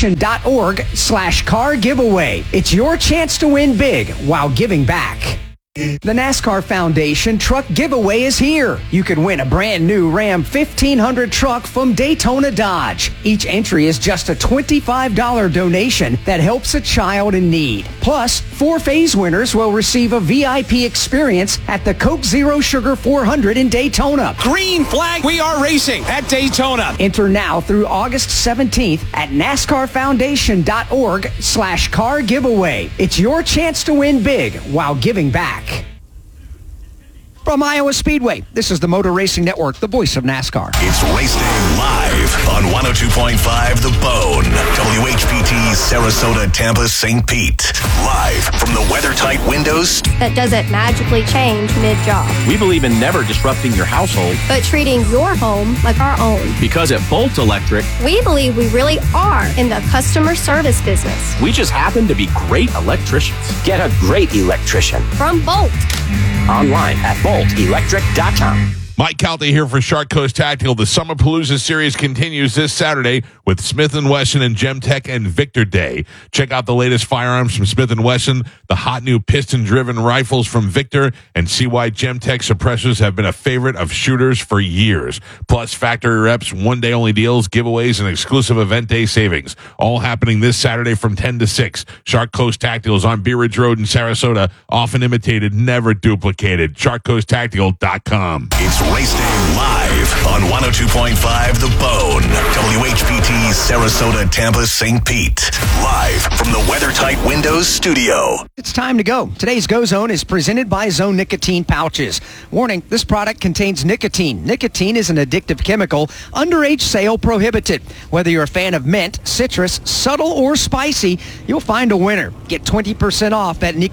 NASCARFoundation.org/car giveaway. It's your chance to win big while giving back. The NASCAR Foundation Truck Giveaway is here. You could win a brand new Ram 1500 truck from Daytona Dodge. Each entry is just a $25 donation that helps a child in need. Plus, 4 phase winners will receive a VIP experience at the Coke Zero Sugar 400 in Daytona. Green flag, we are racing at Daytona. Enter now through August 17th at NASCARFoundation.org/car giveaway. It's your chance to win big while giving back. From Iowa Speedway, this is the Motor Racing Network, the voice of NASCAR. It's Race Day live on 102.5 The Bone, WHPT, Sarasota, Tampa, St. Pete. Live from the weather-tight windows. That doesn't magically change mid-job. We believe in never disrupting your household, but treating your home like our own. Because at Bolt Electric, we believe we really are in the customer service business. We just happen to be great electricians. Get a great electrician from Bolt. Online at boltelectric.com. Mike Calta here for Shark Coast Tactical. The Summerpalooza series continues this Saturday with Smith & Wesson and Gemtech and Victor Day. Check out the latest firearms from Smith & Wesson, the hot new piston-driven rifles from Victor, and see why Gemtech suppressors have been a favorite of shooters for years. Plus, factory reps, one-day-only deals, giveaways, and exclusive event day savings. All happening this Saturday from 10 to 6. Shark Coast Tactical is on Bee Ridge Road in Sarasota. Often imitated, never duplicated. SharkCoastTactical.com. It's Race Day live on 102.5 The Bone, WHPT, Sarasota, Tampa, St. Pete. Live from the weather-tight windows studio. It's time to go. Today's Go Zone is presented by Zone Nicotine Pouches. Warning, this product contains nicotine. Nicotine is an addictive chemical. Underage sale prohibited. Whether you're a fan of mint, citrus, subtle, or spicy, you'll find a winner. Get 20% off at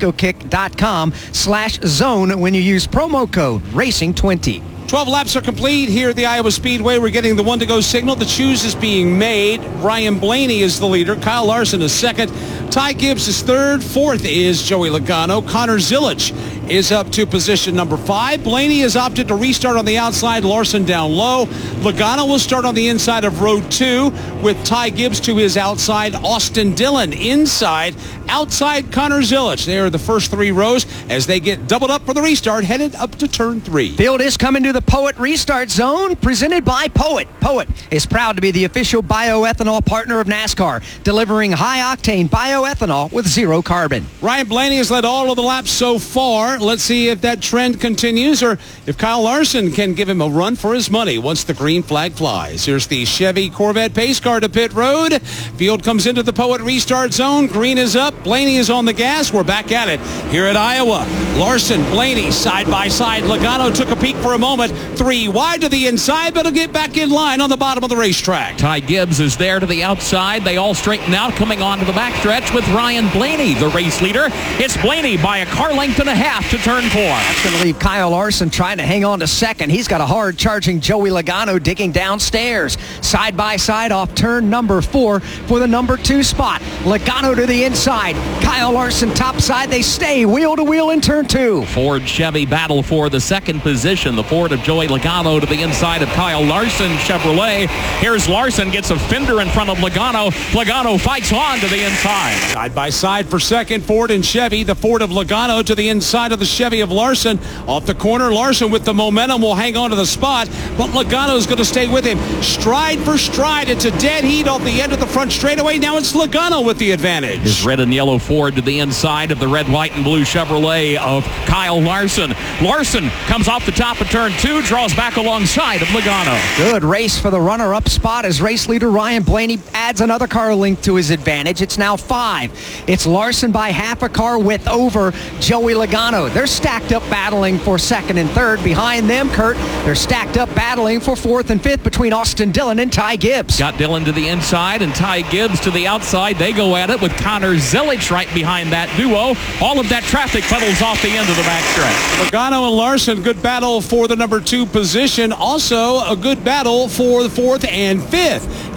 nicokick.com/zone when you use promo code RACING20. 12 laps are complete here at the Iowa Speedway. We're getting the one-to-go signal. The choose is being made. Ryan Blaney is the leader. Kyle Larson is second. Ty Gibbs is third. Fourth is Joey Logano. Connor Zilic is up to position number 5. Blaney has opted to restart on the outside. Larson down low. Logano will start on the inside of row 2 with Ty Gibbs to his outside. Austin Dillon inside. Outside Connor Zilic. They are the first 3 rows as they get doubled up for the restart, headed up to turn 3. Field is coming to the Poet Restart Zone, presented by Poet. Poet is proud to be the official bioethanol partner of NASCAR, delivering high-octane bioethanol with 0 carbon. Ryan Blaney has led all of the laps so far. Let's see if that trend continues or if Kyle Larson can give him a run for his money once the green flag flies. Here's the Chevy Corvette pace car to pit road. Field comes into the Poet Restart Zone. Green is up. Blaney is on the gas. We're back at it here at Iowa. Larson, Blaney, side by side. Logano took a peek for a moment. 3 wide to the inside, but he'll get back in line on the bottom of the racetrack. Ty Gibbs is there to the outside. They all straighten out, coming onto the backstretch with Ryan Blaney, the race leader. It's Blaney by a car length and a half to turn 4. That's going to leave Kyle Larson trying to hang on to second. He's got a hard-charging Joey Logano digging downstairs. Side by side off turn number 4 for the number 2 spot. Logano to the inside. Kyle Larson topside. They stay wheel to wheel in turn 2. Ford Chevy battle for the second position. The Ford of Joey Logano to the inside of Kyle Larson Chevrolet. Here's Larson, gets a fender in front of Logano. Logano fights on to the inside. Side by side for second, Ford and Chevy. The Ford of Logano to the inside of the Chevy of Larson. Off the corner, Larson with the momentum will hang on to the spot, but Logano's going to stay with him. Stride for stride. It's a dead heat off the end of the front straightaway. Now it's Logano with the advantage. His red and yellow Ford to the inside of the red, white, and blue Chevrolet of Kyle Larson. Larson comes off the top of turn 2, draws back alongside of Logano. Good race for the runner-up spot as race leader Ryan Blaney adds another car length to his advantage. It's now 5. It's Larson by half a car width over Joey Logano. They're stacked up battling for second and third. Behind them, Kurt, they're stacked up battling for 4th and 5th between Austin Dillon and Ty Gibbs. Got Dillon to the inside and Ty Gibbs to the outside. They go at it with Connor Zilic right behind that duo. All of that traffic funnels off the end of the backstretch. Logano and Larson, good battle for the number 2 position. Also, a good battle for the 4th and 5th.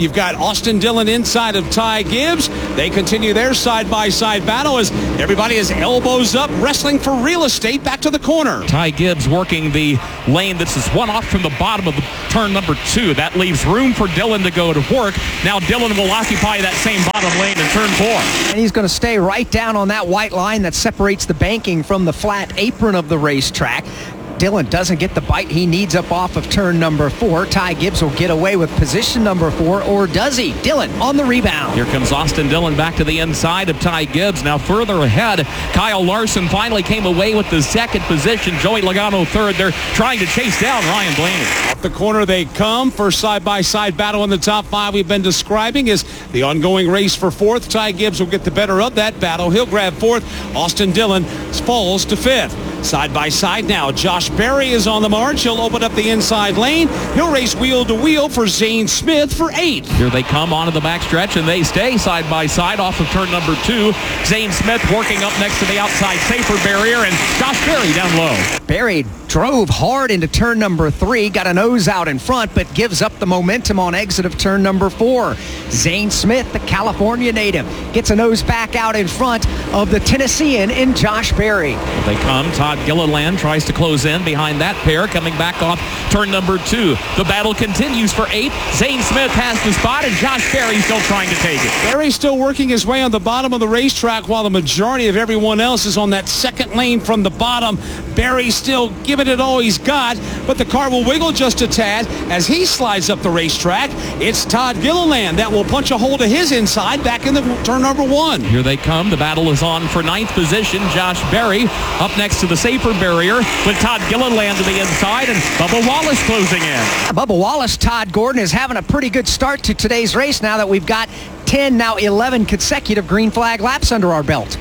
You've got Austin Dillon inside of Ty Gibbs. They continue their side-by-side battle as everybody is elbows up, wrestling for real estate back to the corner. Ty Gibbs working the lane that's just one off from the bottom of the turn number 2. That leaves room for Dillon to go to work. Now Dillon will occupy that same bottom lane in turn 4. And he's going to stay right down on that white line that separates the banking from the flat apron of the racetrack. Dillon doesn't get the bite he needs up off of turn number 4. Ty Gibbs will get away with position number 4, or does he? Dillon on the rebound. Here comes Austin Dillon back to the inside of Ty Gibbs. Now further ahead, Kyle Larson finally came away with the second position. Joey Logano third. They're trying to chase down Ryan Blaney. Off the corner they come. First side-by-side battle in the top 5 we've been describing is the ongoing race for 4th. Ty Gibbs will get the better of that battle. He'll grab 4th. Austin Dillon falls to 5th. Side by side now, Josh Berry is on the march. He'll open up the inside lane. He'll race wheel to wheel for Zane Smith for 8th. Here they come onto the backstretch, and they stay side by side off of turn number 2. Zane Smith working up next to the outside safer barrier, and Josh Berry down low. Berry drove hard into turn number 3, got a nose out in front, but gives up the momentum on exit of turn number 4. Zane Smith, the California native, gets a nose back out in front of the Tennessean in Josh Berry. Here they come. Todd Gilliland tries to close in behind that pair, coming back off turn number 2. The battle continues for 8th. Zane Smith has the spot, and Josh Berry still trying to take it. Berry still working his way on the bottom of the racetrack while the majority of everyone else is on that second lane from the bottom. Berry still giving it all he's got, but the car will wiggle just a tad as he slides up the racetrack. It's Todd Gilliland that will punch a hole to his inside back in the turn number 1. Here they come. The battle is on for 9th position. Josh Berry up next to the safer barrier with Todd Gilliland to the inside and Bubba Wallace closing in. Bubba Wallace, Todd Gordon is having a pretty good start to today's race now that we've got 10, now 11 consecutive green flag laps under our belt.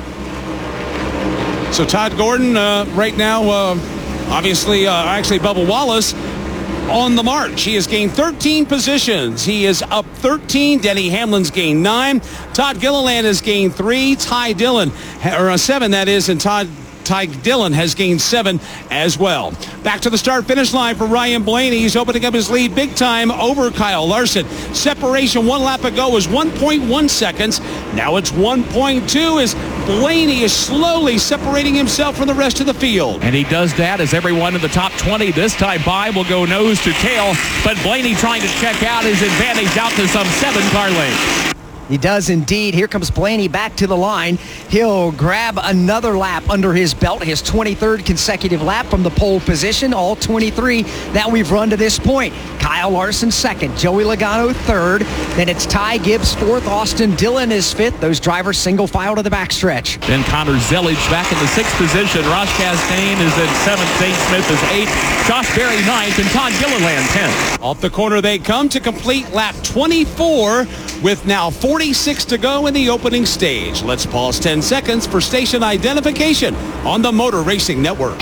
So Todd Gordon right now, actually Bubba Wallace on the march. He has gained 13 positions. He is up 13. Denny Hamlin's gained 9. Todd Gilliland has gained 3. 7, that is, and Ty Dillon has gained 7 as well. Back to the start-finish line for Ryan Blaney. He's opening up his lead big time over Kyle Larson. Separation 1 lap ago was 1.1 seconds. Now it's 1.2 as Blaney is slowly separating himself from the rest of the field. And he does that as everyone in the top 20 this time by will go nose to tail. But Blaney trying to check out his advantage out to some 7 car lengths. He does indeed. Here comes Blaney back to the line. He'll grab another lap under his belt, his 23rd consecutive lap from the pole position, all 23 that we've run to this point. Kyle Larson 2nd, Joey Logano 3rd, then it's Ty Gibbs 4th, Austin Dillon is 5th. Those drivers single file to the backstretch. Then Connor Zellage back in the 6th position. Ross Chastain is at 7th, Zane Smith is 8th, Josh Berry 9th, and Todd Gilliland 10th. Off the corner they come to complete lap 24 with now 46 to go in the opening stage. Let's pause 10 seconds for station identification on the Motor Racing Network.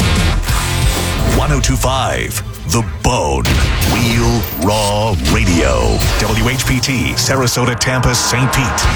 102.5 The Bone. Wheel Raw Radio. WHPT, Sarasota, Tampa, St. Pete.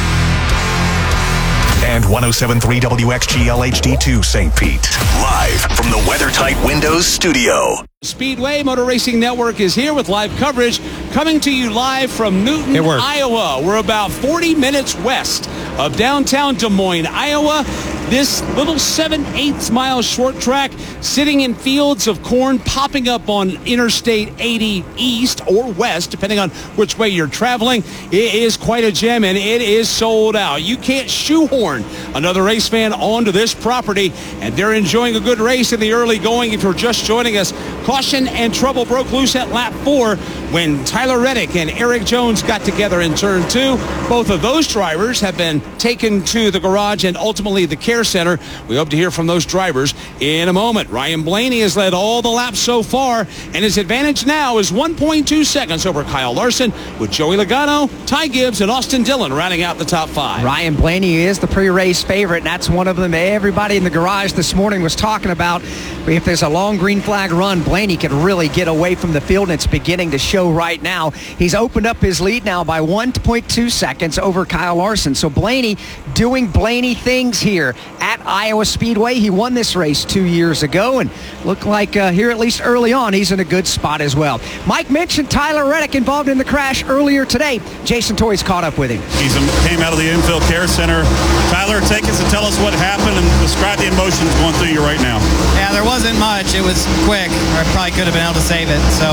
And 107.3 WXGL HD2 St. Pete. Live from the WeatherTight Windows studio. Speedway Motor Racing Network is here with live coverage coming to you live from Newton, Iowa. We're about 40 minutes west of downtown Des Moines, Iowa. This little 7/8 mile short track sitting in fields of corn popping up on Interstate 80 east or west, depending on which way you're traveling. It is quite a gem, and it is sold out. You can't shoehorn another race fan onto this property, and they're enjoying a good race in the early going. If you're just joining us, caution and trouble broke loose at lap 4 when Tyler Reddick and Eric Jones got together in turn 2. Both of those drivers have been taken to the garage and ultimately the care center. We hope to hear from those drivers in a moment. Ryan Blaney has led all the laps so far, and his advantage now is 1.2 seconds over Kyle Larson, with Joey Logano, Ty Gibbs, and Austin Dillon rounding out the top 5. Ryan Blaney is the pre-race favorite, and that's one of them everybody in the garage this morning was talking about. If there's a long green flag run, Blaney could really get away from the field, and it's beginning to show right now. He's opened up his lead now by 1.2 seconds over Kyle Larson. So Blaney doing Blaney things here at Iowa Speedway. He won this race 2 years ago, and looked like here, at least early on, he's in a good spot as well. Mike mentioned Tyler Reddick involved in the crash earlier today. Jason Toys caught up with him. He came out of the Infield Care Center. Tyler, take us and tell us what happened and describe the emotions going through you right now. Yeah, there wasn't much. It was quick. I probably could have been able to save it. So,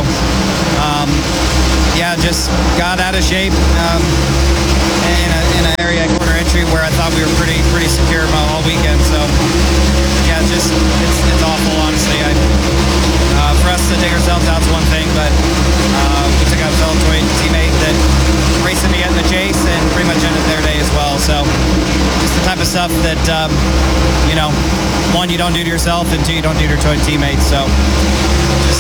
just got out of shape in an area at corner entry where I thought we were pretty secure all weekend. So, yeah, it's awful, honestly. For us to dig ourselves out is one thing, but we took out a fellow teammate that racing to get in the chase and pretty much ended their day as well. So, just the type of stuff that, one, you don't do to yourself, and two, you don't do to your teammates. So, just,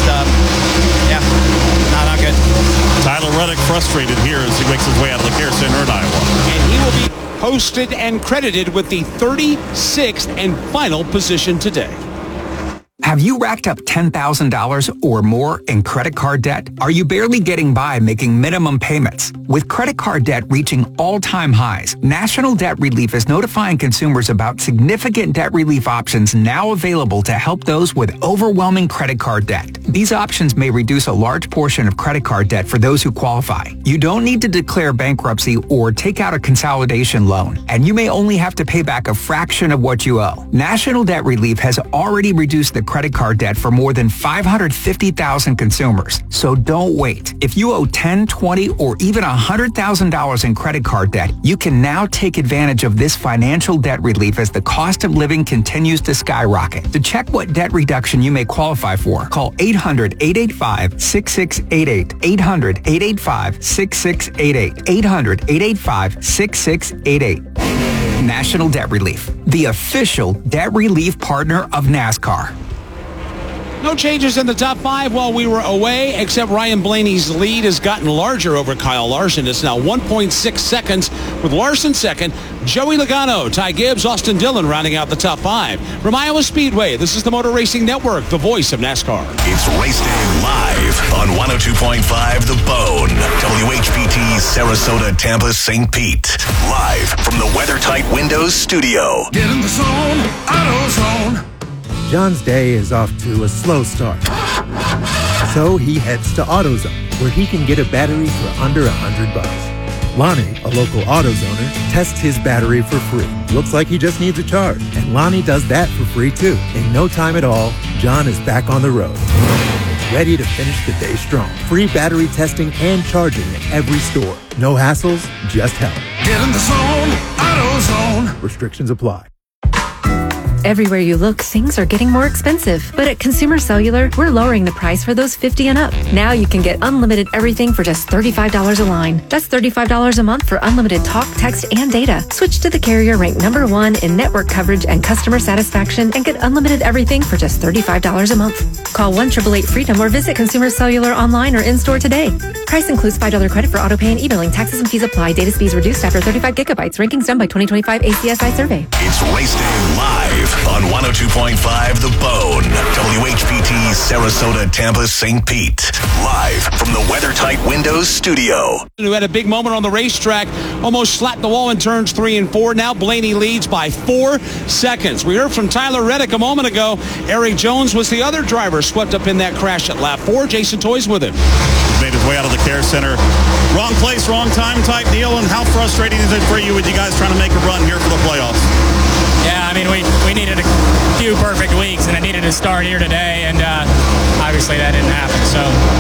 not good. Tyler Reddick frustrated here as he makes his way out of the Care Center in Iowa. And he will be posted and credited with the 36th and final position today. Have you racked up $10,000 or more in credit card debt? Are you barely getting by making minimum payments? With credit card debt reaching all-time highs, National Debt Relief is notifying consumers about significant debt relief options now available to help those with overwhelming credit card debt. These options may reduce a large portion of credit card debt for those who qualify. You don't need to declare bankruptcy or take out a consolidation loan, and you may only have to pay back a fraction of what you owe. National Debt Relief has already reduced the credit card debt for more than 550,000 consumers. So don't wait. If you owe $10, $20, or even $100,000 in credit card debt, you can now take advantage of this financial debt relief as the cost of living continues to skyrocket. To check what debt reduction you may qualify for, call 800-885-6688. 800-885-6688. 800-885-6688. National Debt Relief, the official debt relief partner of NASCAR. No changes in the top five while we were away, except Ryan Blaney's lead has gotten larger over Kyle Larson. It's now 1.6 seconds with Larson second, Joey Logano, Ty Gibbs, Austin Dillon rounding out the top five. From Iowa Speedway, this is the Motor Racing Network, the voice of NASCAR. It's Race Day live on 102.5 The Bone, WHPT, Sarasota, Tampa, St. Pete. Live from the WeatherTight Windows studio. Get in the zone, AutoZone. John's day is off to a slow start. So he heads to AutoZone, where he can get a battery for under $100. Lonnie, a local AutoZoner, tests his battery for free. Looks like he just needs a charge, and Lonnie does that for free too. In no time at all, John is back on the road, ready to finish the day strong. Free battery testing and charging at every store. No hassles, just help. Get in the zone, AutoZone. Restrictions apply. Everywhere you look, things are getting more expensive. But at Consumer Cellular, we're lowering the price for those 50 and up. Now you can get unlimited everything for just $35 a line. That's $35 a month for unlimited talk, text, and data. Switch to the carrier ranked #1 in network coverage and customer satisfaction and get unlimited everything for just $35 a month. Call 1-888-FREEDOM or visit Consumer Cellular online or in-store today. Price includes $5 credit for auto pay and e-billing. Taxes and fees apply. Data speeds reduced after 35 gigabytes. Rankings done by 2025 ACSI survey. It's Race Day live on 102.5 The Bone, WHPT, Sarasota, Tampa, St. Pete. Live from the WeatherTight Windows studio. Who had a big moment on the racetrack, almost slapped the wall in turns 3 and 4. Now Blaney leads by 4 seconds. We heard from Tyler Reddick a moment ago. Eric Jones was the other driver swept up in that crash at lap 4. Jason Toys with him. He made his way out of the Care Center. Wrong place, wrong time type deal. And how frustrating is it for you with you guys trying to make a run here for the playoffs? Yeah, I mean, we needed a few perfect weeks, and it needed to start here today, and obviously that didn't happen. So,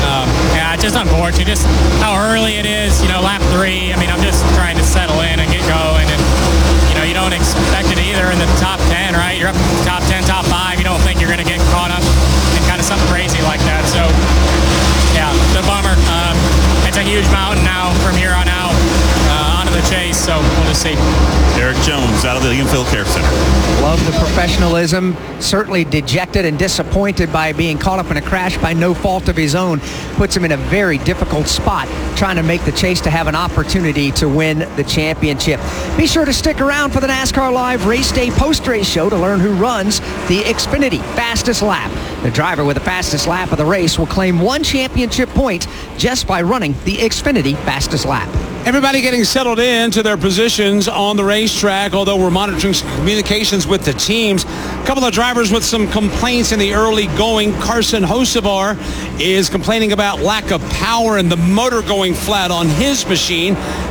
it's just unfortunate, just how early it is, lap 3. I mean, I'm just trying to settle in and get going, and, you don't expect it either in the top 10, right? You're up top 10, top 5. You don't think you're going to get caught up in kind of something crazy like that. So, yeah, the bummer. It's a huge mountain now from here on out. Onto the chase, so we'll just see. Eric Jones out of the Infield Care Center. Love the professionalism. Certainly dejected and disappointed by being caught up in a crash by no fault of his own. Puts him in a very difficult spot trying to make the chase to have an opportunity to win the championship. Be sure to stick around for the NASCAR Live Race Day post-race show to learn who runs the Xfinity Fastest Lap. The driver with the fastest lap of the race will claim 1 championship point just by running the Xfinity fastest lap. Everybody getting settled into their positions on the racetrack, although we're monitoring some communications with the teams. A couple of drivers with some complaints in the early going. Carson Hocevar is complaining about lack of power and the motor going flat on his machine.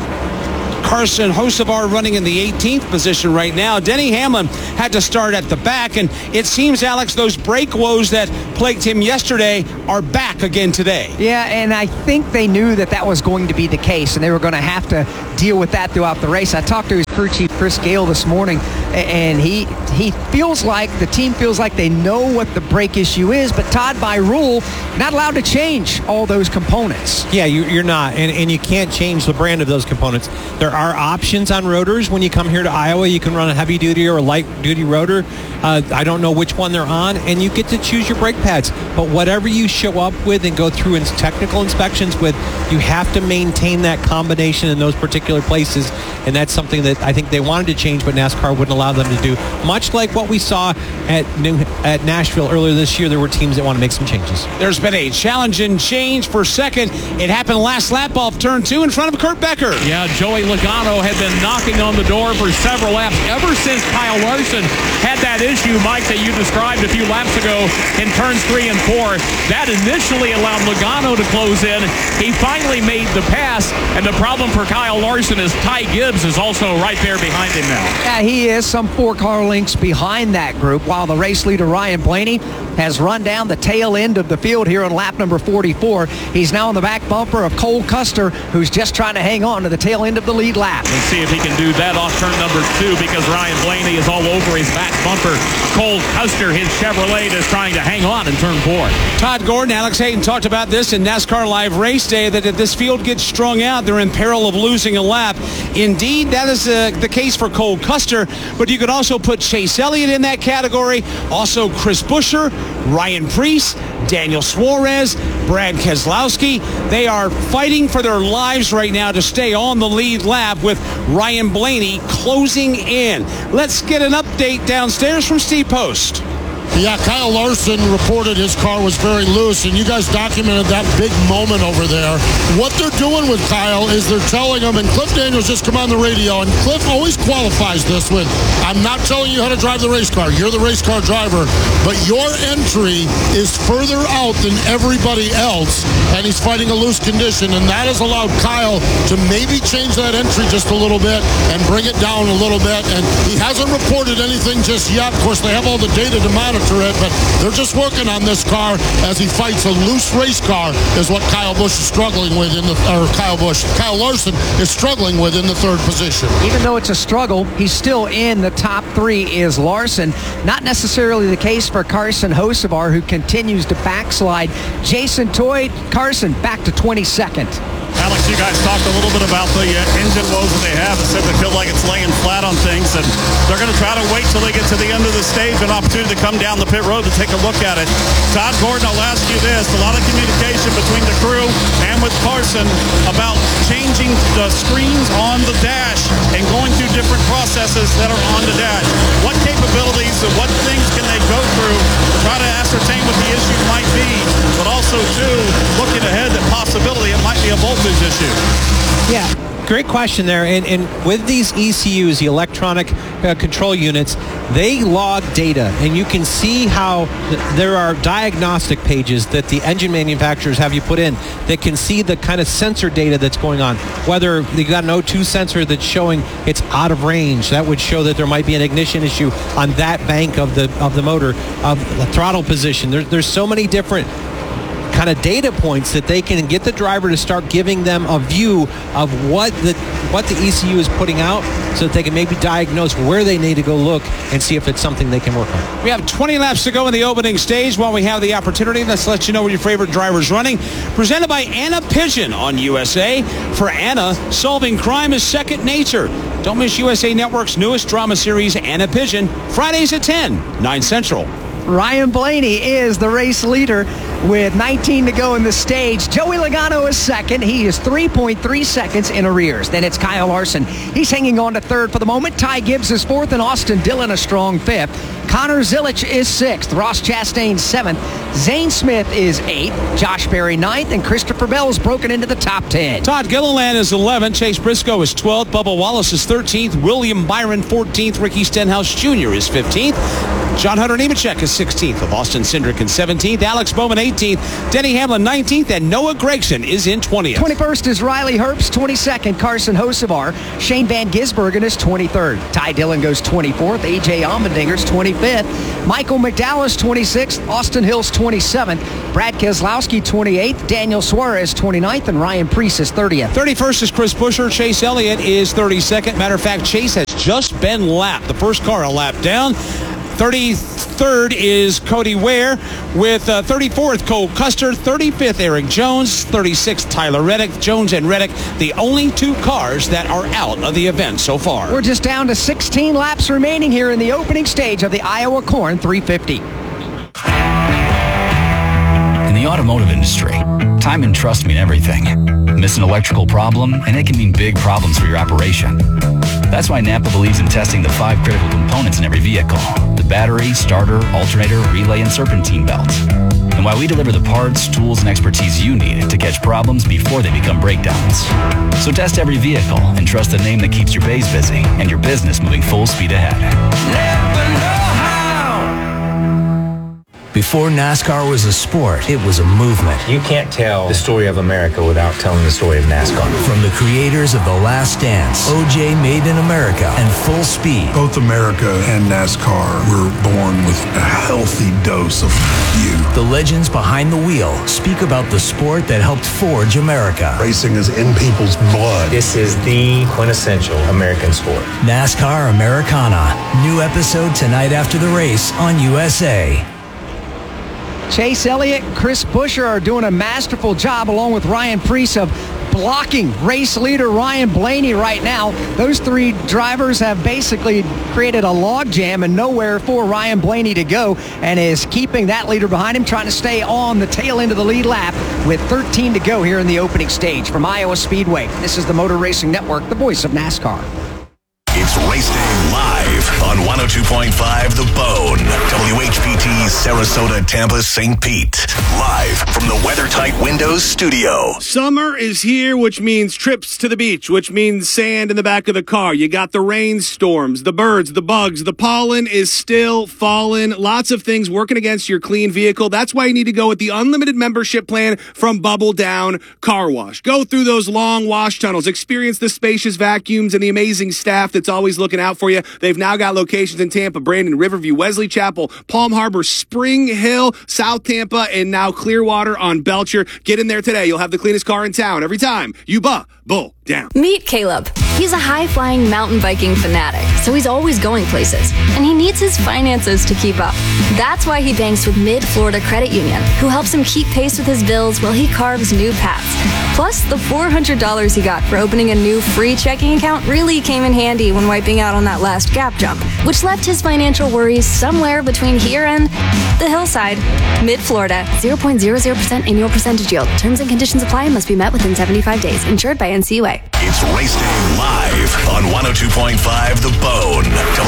Carson Hocevar running in the 18th position right now. Denny Hamlin had to start at the back, and it seems, Alex, those brake woes that plagued him yesterday are back again today. Yeah, and I think they knew that was going to be the case, and they were going to have to deal with that throughout the race. I talked to his crew chief, Chris Gale, this morning, and he feels like, the team feels like they know what the brake issue is, but Todd, by rule, not allowed to change all those components. Yeah, you're not, and you can't change the brand of those components. There are options on rotors when you come here to Iowa. You can run a heavy duty or a light duty rotor. I don't know which one they're on, and you get to choose your brake pads. But whatever you show up with and go through technical inspections with, you have to maintain that combination in those particular places, and that's something that I think they wanted to change, but NASCAR wouldn't allow them to do. Much like what we saw at Nashville earlier this year, there were teams that want to make some changes. There's been a challenge and change for second. It happened last lap off turn 2 in front of Kurt Becker. Yeah, Joey Logano had been knocking on the door for several laps ever since Kyle Larson had that issue, Mike, that you described a few laps ago in turns 3 and 4. That initially allowed Logano to close in. He finally made the pass, and the problem for Kyle Larson is Ty Gibbs is also right there behind him now. Yeah, he is some 4 car lengths behind that group, while the race leader Ryan Blaney has run down the tail end of the field here on lap number 44. He's now on the back bumper of Cole Custer, who's just trying to hang on to the tail end of the lead lap. Let's see if he can do that off turn number 2, because Ryan Blaney is all over his back bumper. Cole Custer, his Chevrolet, is trying to hang on in turn 4. Todd Gordon, Alex Hayden talked about this in NASCAR Live Race Day, that if this field gets strung out, they're in peril of losing a lap. Indeed, that is the case for Cole Custer, but you could also put Chase Elliott in that category, also Chris Buescher, Ryan Preece, Daniel Suarez, Brad Keselowski. They are fighting for their lives right now to stay on the lead lap, with Ryan Blaney closing in. Let's get an update downstairs from Steve Post. Yeah, Kyle Larson reported his car was very loose, and you guys documented that big moment over there. What they're doing with Kyle is they're telling him, and Cliff Daniels just come on the radio, and Cliff always qualifies this with, I'm not telling you how to drive the race car. You're the race car driver, but your entry is further out than everybody else, and he's fighting a loose condition, and that has allowed Kyle to maybe change that entry just a little bit and bring it down a little bit, and he hasn't reported anything just yet. Of course, they have all the data to monitor it, but they're just working on this car as he fights a loose race car, is what Kyle Larson is struggling with in the third position. Even though it's a struggle, he's still in the top 3 is Larson. Not necessarily the case for Carson Hocevar, who continues to backslide. Jason Toy, Carson back to 22nd. Alex, you guys talked a little bit about the engine woes that they have and said they feel like it's laying flat on things, and they're going to try to wait till they get to the end of the stage, an opportunity to come down the pit road to take a look at it. Todd Gordon, I'll ask you this. A lot of communication between the crew and with Carson about changing the screens on the dash and going through different processes that are on the dash. What capabilities and what things can they go through to try to ascertain what the issue might be, but also, too, looking ahead at possibility it might be a voltage issue? Yeah, great question there. And with these ECUs, the electronic control units, they log data, and you can see how there are diagnostic pages that the engine manufacturers have you put in that can see the kind of sensor data that's going on. Whether you got an O2 sensor that's showing it's out of range, that would show that there might be an ignition issue on that bank of the motor, of the throttle position. There's so many different kind of data points that they can get the driver to start giving them a view of what the ECU is putting out, so that they can maybe diagnose where they need to go look and see if it's something they can work on. We have 20 laps to go in the opening stage. While we have the opportunity, let's let you know where your favorite driver's running. Presented by Anna Pigeon on USA. For Anna, solving crime is second nature. Don't miss USA Network's newest drama series, Anna Pigeon, Fridays at 10, 9 Central. Ryan Blaney is the race leader. with 19 to go in the stage. Joey Logano is second. He is 3.3 seconds in arrears. Then it's Kyle Larson. He's hanging on to third for the moment. Ty Gibbs is fourth, and Austin Dillon a strong fifth. Connor Zilich is sixth. Ross Chastain seventh. Zane Smith is eighth. Josh Berry ninth, and Christopher Bell's broken into the top 10. Todd Gilliland is 11th. Chase Briscoe is 12th. Bubba Wallace is 13th. William Byron 14th. Ricky Stenhouse Jr. is 15th. John Hunter Nemechek is 16th, with Austin Cindric in 17th. Alex Bowman 18th. Denny Hamlin 19th, and Noah Gragson is in 20th. 21st is Riley Herbst. 22nd, Carson Hocevar. Shane Van Gisbergen is 23rd. Ty Dillon goes 24th. A.J. Allmendinger's 25th. Michael McDowell's 26th. Austin Hill's 27th. Brad Keselowski 28th. Daniel Suarez 29th, and Ryan Preece is 30th. 31st is Chris Buescher. Chase Elliott is 32nd. Matter of fact, Chase has just been lapped. The first car a lap down. 33rd is Cody Ware, with 34th Cole Custer, 35th Eric Jones, 36th Tyler Reddick. Jones and Reddick, the only two cars that are out of the event so far. We're just down to 16 laps remaining here in the opening stage of the Iowa Corn 350. In the automotive industry, time and trust mean everything. Miss an electrical problem, and it can mean big problems for your operation. That's why Napa believes in testing the 5 critical components in every vehicle: the battery, starter, alternator, relay, and serpentine belts. And why we deliver the parts, tools, and expertise you need to catch problems before they become breakdowns. So test every vehicle and trust the name that keeps your bays busy and your business moving full speed ahead. Never know how. Before NASCAR was a sport, it was a movement. You can't tell the story of America without telling the story of NASCAR. From the creators of The Last Dance, OJ Made in America, and Full Speed. Both America and NASCAR were born with a healthy dose of you. The legends behind the wheel speak about the sport that helped forge America. Racing is in people's blood. This is the quintessential American sport. NASCAR Americana. New episode tonight after the race on USA. Chase Elliott and Chris Buescher are doing a masterful job, along with Ryan Preece, of blocking race leader Ryan Blaney right now. Those three drivers have basically created a logjam and nowhere for Ryan Blaney to go, and is keeping that leader behind him, trying to stay on the tail end of the lead lap with 13 to go here in the opening stage. From Iowa Speedway, this is the Motor Racing Network, the voice of NASCAR. It's Race Day live on 102.5 The Bone, WHPT, Sarasota, Tampa, St. Pete. Live from the WeatherTight Windows studio. Summer is here, which means trips to the beach, which means sand in the back of the car. You got the rainstorms, the birds, the bugs, the pollen is still falling. Lots of things working against your clean vehicle. That's why you need to go with the unlimited membership plan from Bubble Down Car Wash. Go through those long wash tunnels, experience the spacious vacuums and the amazing staff that's always looking out for you. They've now got locations in Tampa, Brandon, Riverview, Wesley Chapel, Palm Harbor, Spring Hill, South Tampa, and now Clearwater on Belcher. Get in there today. You'll have the cleanest car in town every time you Bubble Down. Meet Caleb. He's a high-flying mountain biking fanatic, so he's always going places, and he needs his finances to keep up. That's why he banks with Mid-Florida Credit Union, who helps him keep pace with his bills while he carves new paths. Plus, the $400 he got for opening a new free checking account really came in handy when wiping out on that last gap jump, which left his financial worries somewhere between here and the hillside. Mid-Florida, 0.00% annual percentage yield. Terms and conditions apply and must be met within 75 days. Insured by NCUA. It's Race Day live on 102.5 The Bone,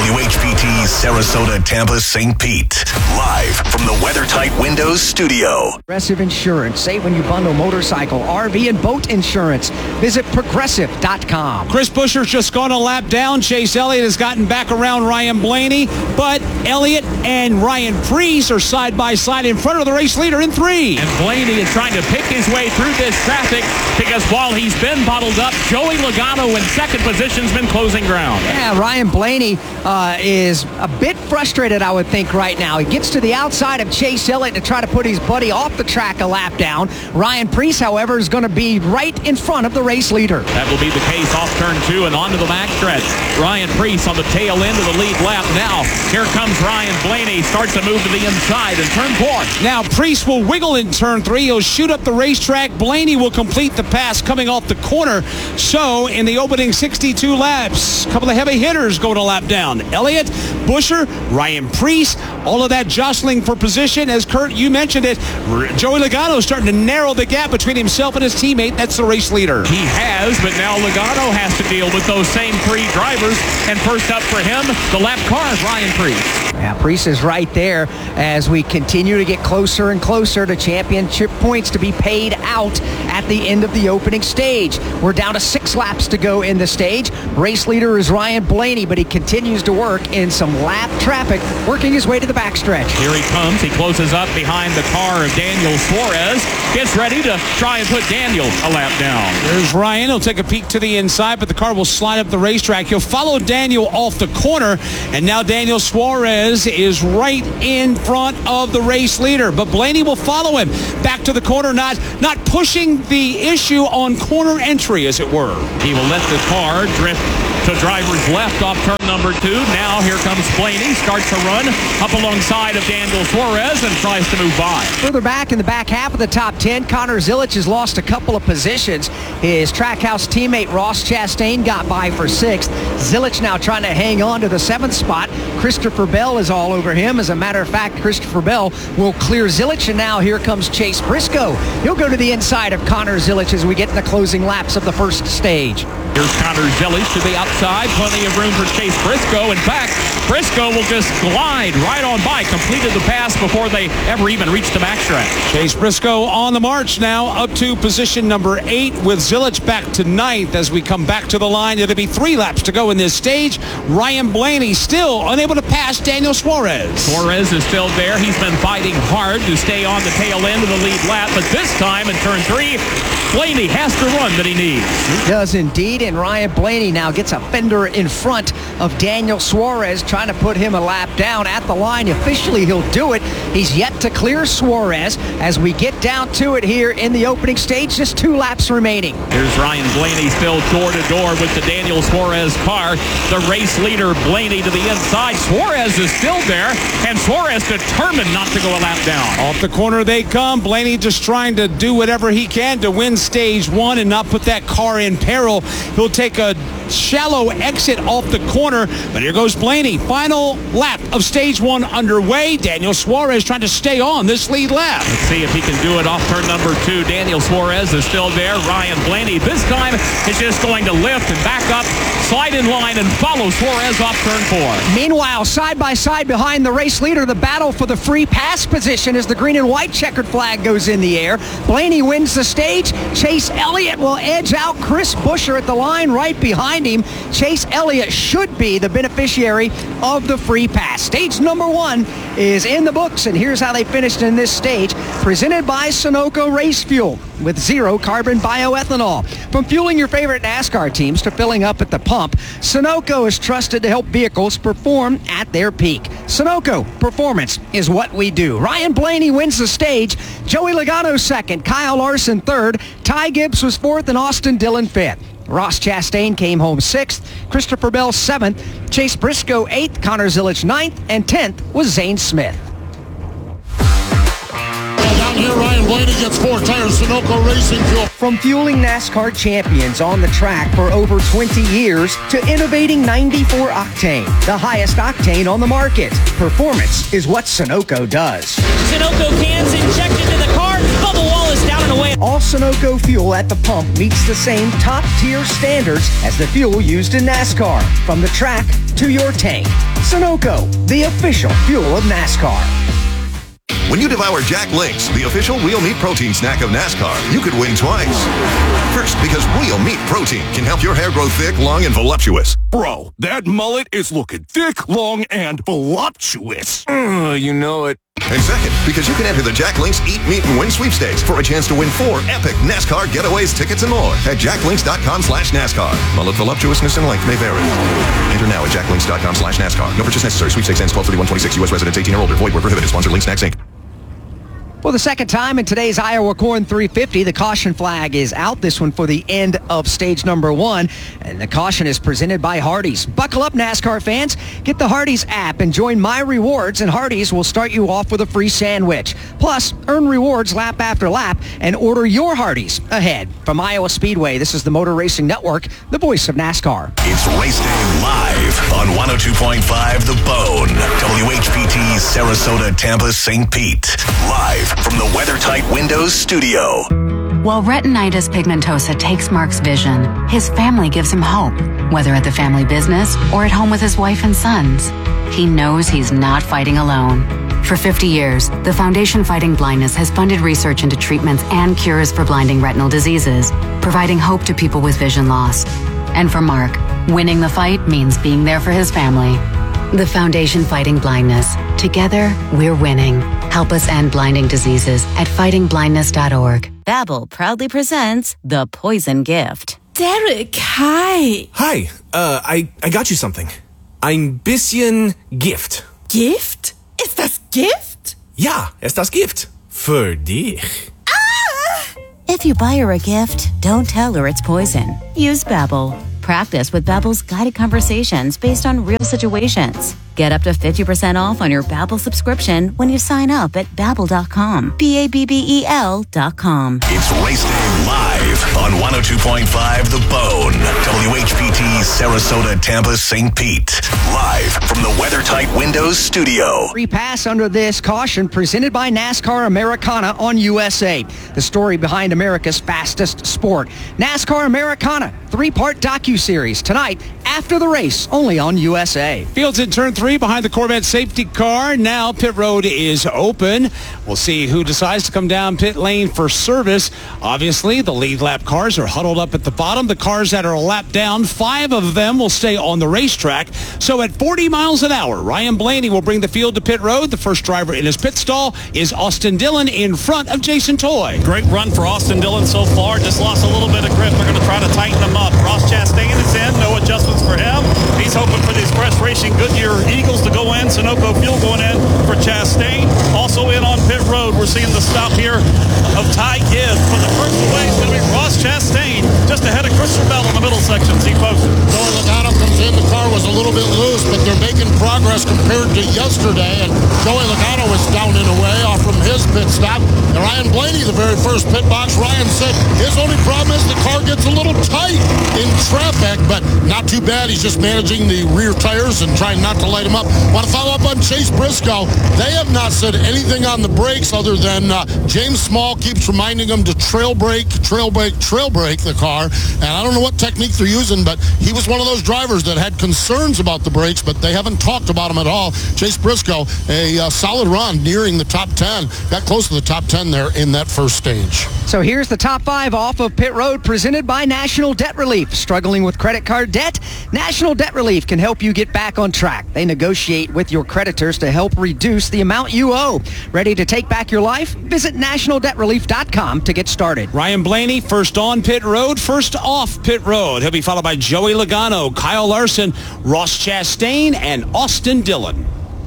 WHPT, Sarasota, Tampa, St. Pete. Live from the WeatherTight Windows studio. Progressive Insurance. Save when you bundle motorcycle, RV, and boat insurance. Visit Progressive.com. Chris Buescher's just gone a lap down. Chase Elliott has gotten back around Ryan Blaney, but Elliott and Ryan Preece are side by side in front of the race leader in 3. And Blaney is trying to pick his way through this traffic, because while he's been bottled up, Joey Logano in second position has been closing ground. Yeah, Ryan Blaney is a bit frustrated, I would think, right now. He gets to the outside of Chase Elliott to try to put his buddy off the track a lap down. Ryan Preece, however, is going to be right in front of the race leader. That will be the case off turn 2 and onto the backstretch. Ryan Preece on the tail end of the lead lap. Now, here comes Ryan Blaney. Starts to move to the inside in turn 4. Now, Priest will wiggle in turn 3. He'll shoot up the racetrack. Blaney will complete the pass coming off the corner. So, in the opening 62 laps, a couple of heavy hitters going a lap down. Elliott, Busher, Ryan Priest, all of that jostling for position. As Kurt, you mentioned it, Joey Logano starting to narrow the gap between himself and his teammate. That's the race leader. He has, but now Logano has to deal with those same 3 drivers. And first up for him, the lap car is Ryan Priest. Yeah, Priest is right there as we continue to get closer and closer to championship points to be paid out at the end of the opening stage. We're down to 6 laps to go in the stage. Race leader is Ryan Blaney, but he continues to work in some lap traffic, working his way to the backstretch. Here he comes. He closes up behind the car of Daniel Suarez. Gets ready to try and put Daniel a lap down. There's Ryan. He'll take a peek to the inside, but the car will slide up the racetrack. He'll follow Daniel off the corner, and now Daniel Suarez is right in front of the race leader, but Blaney will follow him back to the corner, not pushing the issue on corner entry, as it were. He will let the car drift to driver's left off turn number 2. Now here comes Blaney, starts to run up alongside of Daniel Suarez and tries to move by. Further back in the back half of the top 10, Connor Zilic has lost a couple of positions. His Trackhouse teammate Ross Chastain got by for 6th. Zilic now trying to hang on to the 7th spot. Christopher Bell is all over him. As a matter of fact, Christopher Bell will clear Zilic, and now here comes Chase Briscoe. He'll go to the inside of Connor Zilic as we get in the closing laps of the first stage. Here's Connor Zilic to the outside. Plenty of room for Chase Briscoe. In fact, Briscoe will just glide right on by. Completed the pass before they ever even reached the backstretch. Chase Briscoe on the march now up to position number 8 with Zilic back to 9th as we come back to the line. It'll be 3 laps to go in this stage. Ryan Blaney still unable to pass Daniel Suarez. Suarez is still there. He's been fighting hard to stay on the tail end of the lead lap, but this time in turn 3, Blaney has the run that he needs. He does indeed, and Ryan Blaney now gets a fender in front of Daniel Suarez, trying to put him a lap down at the line. Officially, he'll do it. He's yet to clear Suarez as we get down to it here in the opening stage. Just 2 laps remaining. Here's Ryan Blaney still door-to-door with the Daniel Suarez car. The race leader, Blaney, to the inside. Suarez is still there, and Suarez determined not to go a lap down. Off the corner they come. Blaney just trying to do whatever he can to win stage 1 and not put that car in peril. He'll take a shallow exit off the corner, but here goes Blaney. Final lap of stage 1 underway. Daniel Suarez trying to stay on this lead lap. Let's see if he can do it off turn number 2. Daniel Suarez is still there. Ryan Blaney this time is just going to lift and back up, slide in line, and follow Suarez off turn 4. Meanwhile, side by side behind the race leader, the battle for the free pass position as the green and white checkered flag goes in the air. Blaney wins the stage. Chase Elliott will edge out Chris Busher at the line right behind him. Chase Elliott should be the beneficiary of the free pass. Stage number 1 is in the books, and here's how they finished in this stage. Presented by Sunoco Race Fuel with 0 carbon bioethanol. From fueling your favorite NASCAR teams to filling up at the pump, Sunoco is trusted to help vehicles perform at their peak. Sunoco, performance is what we do. Ryan Blaney wins the stage. Joey Logano 2nd, Kyle Larson 3rd, Ty Gibbs was 4th, and Austin Dillon 5th. Ross Chastain came home 6th, Christopher Bell 7th, Chase Briscoe 8th, Connor Zilic 9th, and 10th was Zane Smith. Down here, Ryan Blaney gets 4 tires, Sunoco Racing Fuel. From fueling NASCAR champions on the track for over 20 years to innovating 94 octane, the highest octane on the market. Performance is what Sunoco does. Sunoco cans injected into the car, bubble wall is down and away. All Sunoco fuel at the pump meets the same top-tier standards as the fuel used in NASCAR, from the track to your tank. Sunoco, the official fuel of NASCAR. When you devour Jack Links, the official wheel meat protein snack of NASCAR, you could win twice. First, because wheel meat protein can help your hair grow thick, long, and voluptuous. Bro, that mullet is looking thick, long, and voluptuous. You know it. And second, because you can enter the Jack Links Eat, Meet, and Win sweepstakes for a chance to win 4 epic NASCAR getaways, tickets, and more at jacklinks.com/NASCAR. Mullet voluptuousness and length may vary. Enter now at jacklinks.com/NASCAR. No purchase necessary. Sweepstakes ends 12/31/26. U.S. residents 18 or older. Void where prohibited. Sponsor Link Snacks Inc. For the second time in today's Iowa Corn 350, the caution flag is out. This one for the end of stage number 1. And the caution is presented by Hardee's. Buckle up, NASCAR fans. Get the Hardee's app and join My Rewards, and Hardee's will start you off with a free sandwich. Plus, earn rewards lap after lap and order your Hardee's ahead. From Iowa Speedway, this is the Motor Racing Network, the voice of NASCAR. It's Race Day live on 102.5 The Bone. WHPT, Sarasota, Tampa, St. Pete. Live from the WeatherTight Windows studio. While retinitis pigmentosa takes Mark's vision, his family gives him hope, whether at the family business or at home with his wife and sons. He knows he's not fighting alone. For 50 years, the Foundation Fighting Blindness has funded research into treatments and cures for blinding retinal diseases, providing hope to people with vision loss. And for Mark, winning the fight means being there for his family. The Foundation Fighting Blindness. Together, we're winning. Help us end blinding diseases at fightingblindness.org. Babbel proudly presents The Poison Gift. Derek, hi. Hi, I got you something. Ein bisschen Gift. Gift? Ist das Gift? Ja, ist das Gift. Für dich. If you buy her a gift, don't tell her it's poison. Use Babbel. Practice with Babbel's guided conversations based on real situations. Get up to 50% off on your Babbel subscription when you sign up at Babbel.com. Babbel.com. It's Race Day live on 102.5 The Bone. WHPT, Sarasota, Tampa, St. Pete. Live from the WeatherTight Windows studio. Free pass under this caution presented by NASCAR Americana on USA. The story behind America's fastest sport. NASCAR Americana, 3-part docuseries tonight after the race, only on USA. Fields in turn 3 behind the Corvette safety car. Now pit road is open. We'll see who decides to come down pit lane for service. Obviously, the lead lap cars are huddled up at the bottom. The cars that are a lap down, 5 of them will stay on the racetrack. So at 40 miles an hour, Ryan Blaney will bring the field to pit road. The first driver in his pit stall is Austin Dillon in front of Jason Toy. Great run for Austin Dillon so far. Just lost a little bit of grip. They're going to try to tighten him up. Ross Chastain is in. No adjustments for him. He's hoping for the Express Racing Goodyear Eagles to go in. Sunoco Fuel going in for Chastain. Also in on pit road, we're seeing the stop here of Ty Gibbs. For the first away is going to be Ross Chastain, just ahead of Christopher Bell in the middle section. See, folks. Joey Logano comes in. The car was a little bit loose, but they're making progress compared to yesterday. And Joey Logano is down and away off from his pit stop. And Ryan Blaney, the very first pit box, Ryan said his only problem is the car gets a little tight in traffic, but not too bad. He's just managing the rear tires and trying not to light them up. Want to follow up on Chase Briscoe. They have not said anything on the brakes other than James Small keeps reminding them to trail brake the car. And I don't know what technique they're using, but he was one of those drivers that had concerns about the brakes, but they haven't talked about them at all. Chase Briscoe, a solid run nearing the top 10. Got close to the top 10 there in that first stage. So here's the top 5 off of pit road presented by National Debt Relief. Struggling with credit card debt? National Debt Relief can help you get back on track. They negotiate with your creditors to help reduce the amount you owe. Ready to take back your life? Visit nationaldebtrelief.com to get started. Ryan Blaney, first on pit road, first off pit road. He'll be followed by Joey Logano, Kyle Larson, Ross Chastain, and Austin Dillon.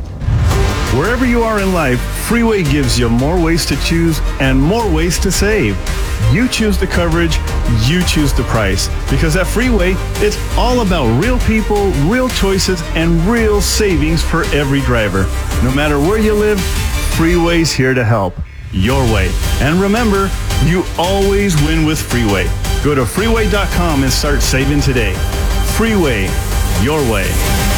Wherever you are in life, Freeway gives you more ways to choose and more ways to save. You choose the coverage, you choose the price. Because at Freeway, it's all about real people, real choices, and real savings for every driver. No matter where you live, Freeway's here to help. Your way. And remember, you always win with Freeway. Go to freeway.com and start saving today. Freeway, your way.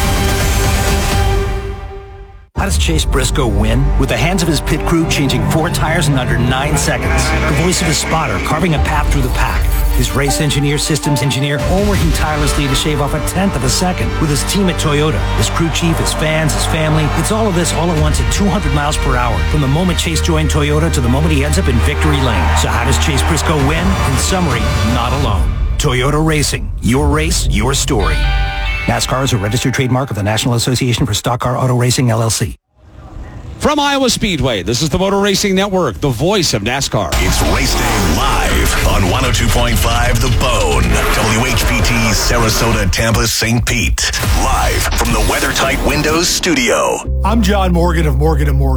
How does Chase Briscoe win? With the hands of his pit crew changing 4 tires in under 9 seconds. The voice of his spotter carving a path through the pack. His race engineer, systems engineer, all working tirelessly to shave off 1/10 of a second. With his team at Toyota, his crew chief, his fans, his family. It's all of this all at once at 200 miles per hour. From the moment Chase joined Toyota to the moment he ends up in victory lane. So how does Chase Briscoe win? In summary, not alone. Toyota Racing. Your race, your story. NASCAR is a registered trademark of the National Association for Stock Car Auto Racing, LLC. From Iowa Speedway, this is the Motor Racing Network, the voice of NASCAR. It's Race Day live on 102.5 The Bone. WHPT, Sarasota, Tampa, St. Pete. Live from the WeatherTight Windows studio. I'm John Morgan of Morgan & Morgan.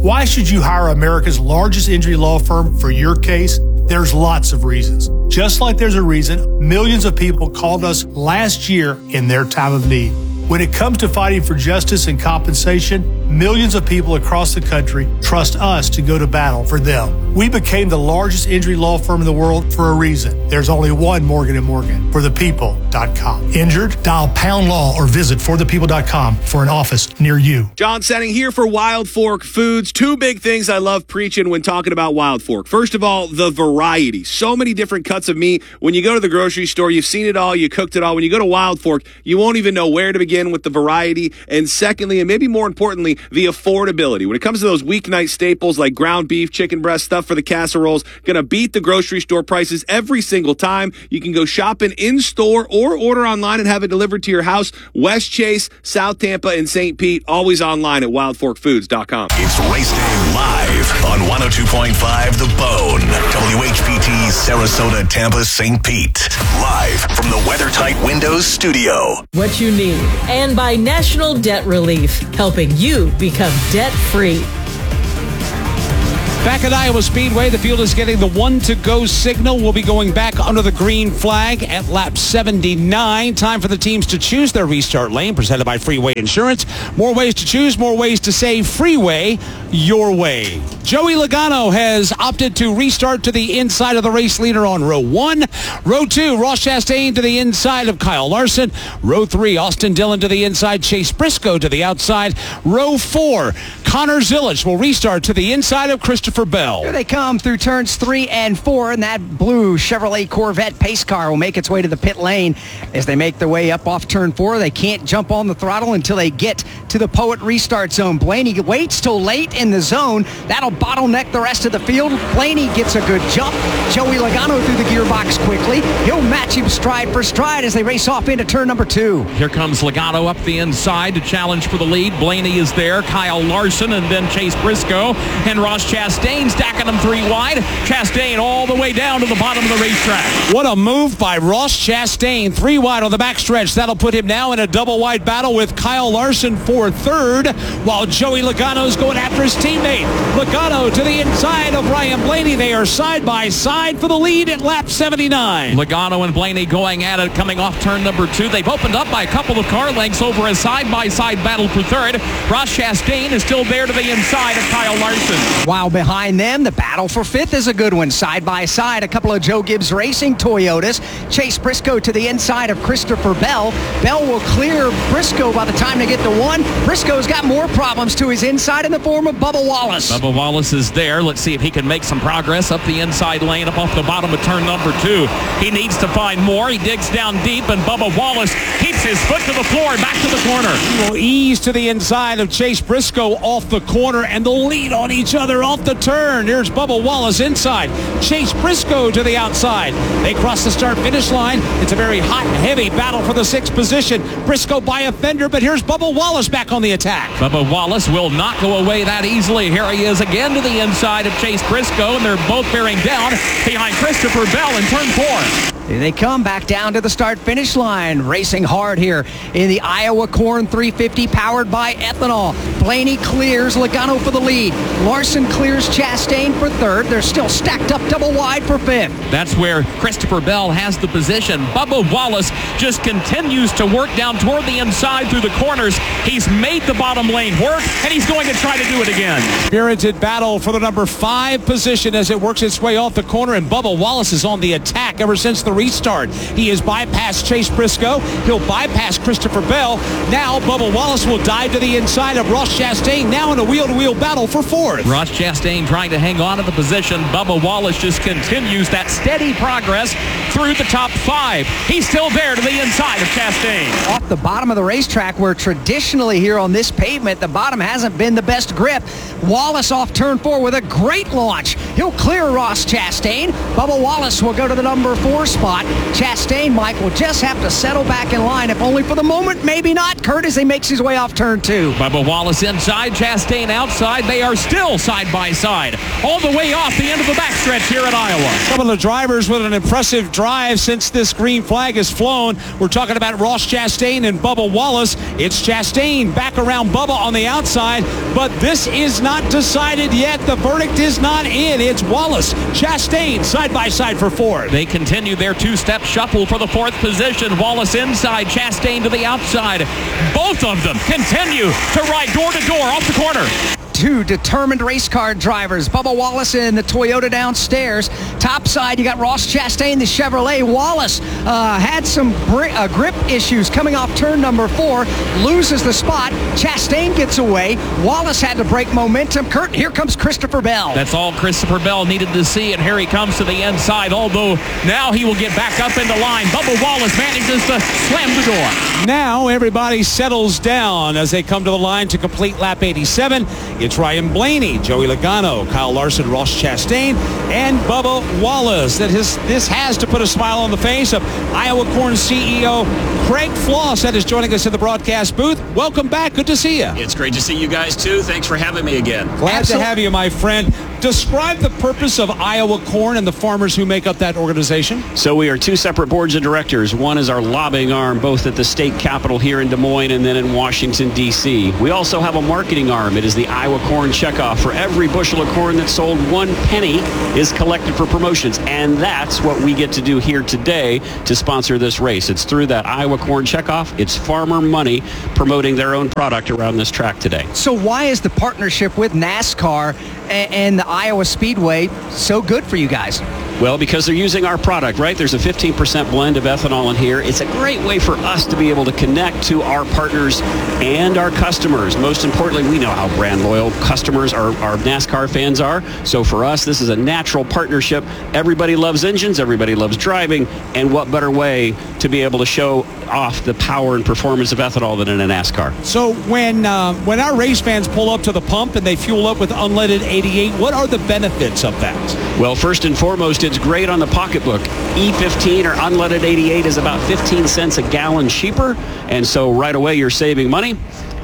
Why should you hire America's largest injury law firm for your case? There's lots of reasons. Just like there's a reason millions of people called us last year in their time of need. When it comes to fighting for justice and compensation, millions of people across the country trust us to go to battle for them. We became the largest injury law firm in the world for a reason. There's only one Morgan & Morgan, forthepeople.com. Injured? Dial pound law or visit forthepeople.com for an office near you. John Setting here for Wild Fork Foods. Two big things I love preaching when talking about Wild Fork. First of all, the variety. So many different cuts of meat. When you go to the grocery store, you've seen it all, you cooked it all. When you go to Wild Fork, you won't even know where to begin with the variety. And secondly, and maybe more importantly, the affordability. When it comes to those weeknight staples like ground beef, chicken breast, stuff for the casseroles, gonna beat the grocery store prices every single time. You can go shopping in store or order online and have it delivered to your house. West Chase, South Tampa, and St. Pete, always online at wildforkfoods.com. It's Race Day live on 102.5 The Bone. WHPT, Sarasota, Tampa, St. Pete. Live from the WeatherTight Windows studio. What you need. And by National Debt Relief, helping you become debt-free. Back at Iowa Speedway, the field is getting the 1-to-go signal. We'll be going back under the green flag at lap 79. Time for the teams to choose their restart lane, presented by Freeway Insurance. More ways to choose, more ways to save. Freeway, your way. Joey Logano has opted to restart to the inside of the race leader on row 1. Row 2, Ross Chastain to the inside of Kyle Larson. Row 3, Austin Dillon to the inside, Chase Briscoe to the outside. Row 4, Connor Zilisch will restart to the inside of Christopher Bell. Here they come through turns 3 and 4, and that blue Chevrolet Corvette pace car will make its way to the pit lane. As they make their way up off turn 4, they can't jump on the throttle until they get to the Poet restart zone. Blaney waits till late in the zone. That'll bottleneck the rest of the field. Blaney gets a good jump. Joey Logano through the gearbox quickly. He'll match him stride for stride as they race off into turn number 2. Here comes Logano up the inside to challenge for the lead. Blaney is there. Kyle Larson and then Chase Briscoe and Ross Chastain stacking them 3 wide. Chastain all the way down to the bottom of the racetrack. What a move by Ross Chastain. 3 wide on the backstretch. That'll put him now in a double wide battle with Kyle Larson for third, while Joey Logano's going after his teammate. Logano to the inside of Ryan Blaney. They are side by side for the lead at lap 79. Logano and Blaney going at it, coming off turn number 2. They've opened up by a couple of car lengths over a side-by-side battle for third. Ross Chastain is still there to the inside of Kyle Larson. While behind them, the battle for 5th is a good one. Side by side, a couple of Joe Gibbs Racing Toyotas. Chase Briscoe to the inside of Christopher Bell. Bell will clear Briscoe by the time they get to 1. Briscoe's got more problems to his inside in the form of Bubba Wallace. Bubba Wallace is there. Let's see if he can make some progress up the inside lane, up off the bottom of turn number 2. He needs to find more. He digs down deep, and Bubba Wallace keeps his foot to the floor and back to the corner. He will ease to the inside of Chase Briscoe off the corner, and they'll lead on each other off the turn. Here's Bubba Wallace inside. Chase Briscoe to the outside. They cross the start-finish line. It's a very hot and heavy battle for the 6th position. Briscoe by a fender, but here's Bubba Wallace back on the attack. Bubba Wallace will not go away that easily. Here he is again to the inside of Chase Briscoe, and they're both bearing down behind Christopher Bell in turn 4. Here they come back down to the start-finish line, racing hard here in the Iowa Corn 350 powered by ethanol. Blaney clears Logano for the lead. Larson clears Chastain for third. They're still stacked up double wide for 5th. That's where Christopher Bell has the position. Bubba Wallace just continues to work down toward the inside through the corners. He's made the bottom lane work, and he's going to try to do it again. Spirited battle for the number 5 position as it works its way off the corner, and Bubba Wallace is on the attack ever since the restart. He has bypassed Chase Briscoe. He'll bypass Christopher Bell. Now Bubba Wallace will dive to the inside of Ross Chastain, now in a wheel-to-wheel battle for 4th. Ross Chastain trying to hang on to the position. Bubba Wallace just continues that steady progress through the top 5. He's still there to the inside of Chastain. Off the bottom of the racetrack, where traditionally here on this pavement, the bottom hasn't been the best grip. Wallace off turn 4 with a great launch. He'll clear Ross Chastain. Bubba Wallace will go to the number 4 spot. Chastain, Mike, will just have to settle back in line, if only for the moment, maybe not. Kurt, as he makes his way off turn 2. Bubba Wallace inside, Chastain outside. They are still side by side, all the way off the end of the backstretch here at Iowa. Some of the drivers with an impressive drive drive since this green flag is flown. We're talking about Ross Chastain and Bubba Wallace. It's Chastain back around Bubba on the outside, but this is not decided yet. The verdict is not in. It's Wallace, Chastain, side by side for fourth. They continue their two-step shuffle for the fourth position. Wallace inside, Chastain to the outside. Both of them continue to ride door to door off the corner. Two determined race car drivers, Bubba Wallace in the Toyota downstairs. Top side, you got Ross Chastain, the Chevrolet. Wallace had some grip issues coming off turn number 4, loses the spot. Chastain gets away. Wallace had to break momentum. Kurt, here comes Christopher Bell. That's all Christopher Bell needed to see, and here he comes to the inside, although now he will get back up into line. Bubba Wallace manages to slam the door. Now everybody settles down as they come to the line to complete lap 87. It's Ryan Blaney, Joey Logano, Kyle Larson, Ross Chastain, and Bubba Wallace. This has to put a smile on the face of Iowa Corn CEO Craig Floss that is joining us in the broadcast booth. Welcome back. Good to see you. It's great to see you guys, too. Thanks for having me again. Glad to have you, my friend. Describe the purpose of Iowa Corn and the farmers who make up that organization. So we are two separate boards of directors. One is our lobbying arm, both at the state capitol here in Des Moines and then in Washington, D.C. We also have a marketing arm. It is the Iowa Corn Checkoff. For every bushel of corn that's sold, 1 penny is collected for promotions. And that's what we get to do here today to sponsor this race. It's through that Iowa Corn Checkoff. It's farmer money promoting their own product around this track today. So why is the partnership with NASCAR and the Iowa Speedway so good for you guys? Well, because they're using our product, right? There's a 15% blend of ethanol in here. It's a great way for us to be able to connect to our partners and our customers. Most importantly, we know how brand loyal customers, our NASCAR fans are. So for us, this is a natural partnership. Everybody loves engines. Everybody loves driving. And what better way to be able to show off the power and performance of ethanol than in a NASCAR? So when our race fans pull up to the pump and they fuel up with unleaded 88, what are the benefits of that? Well, first and foremost, it's great on the pocketbook. E15 or unleaded 88 is about 15 cents a gallon cheaper, and so right away you're saving money.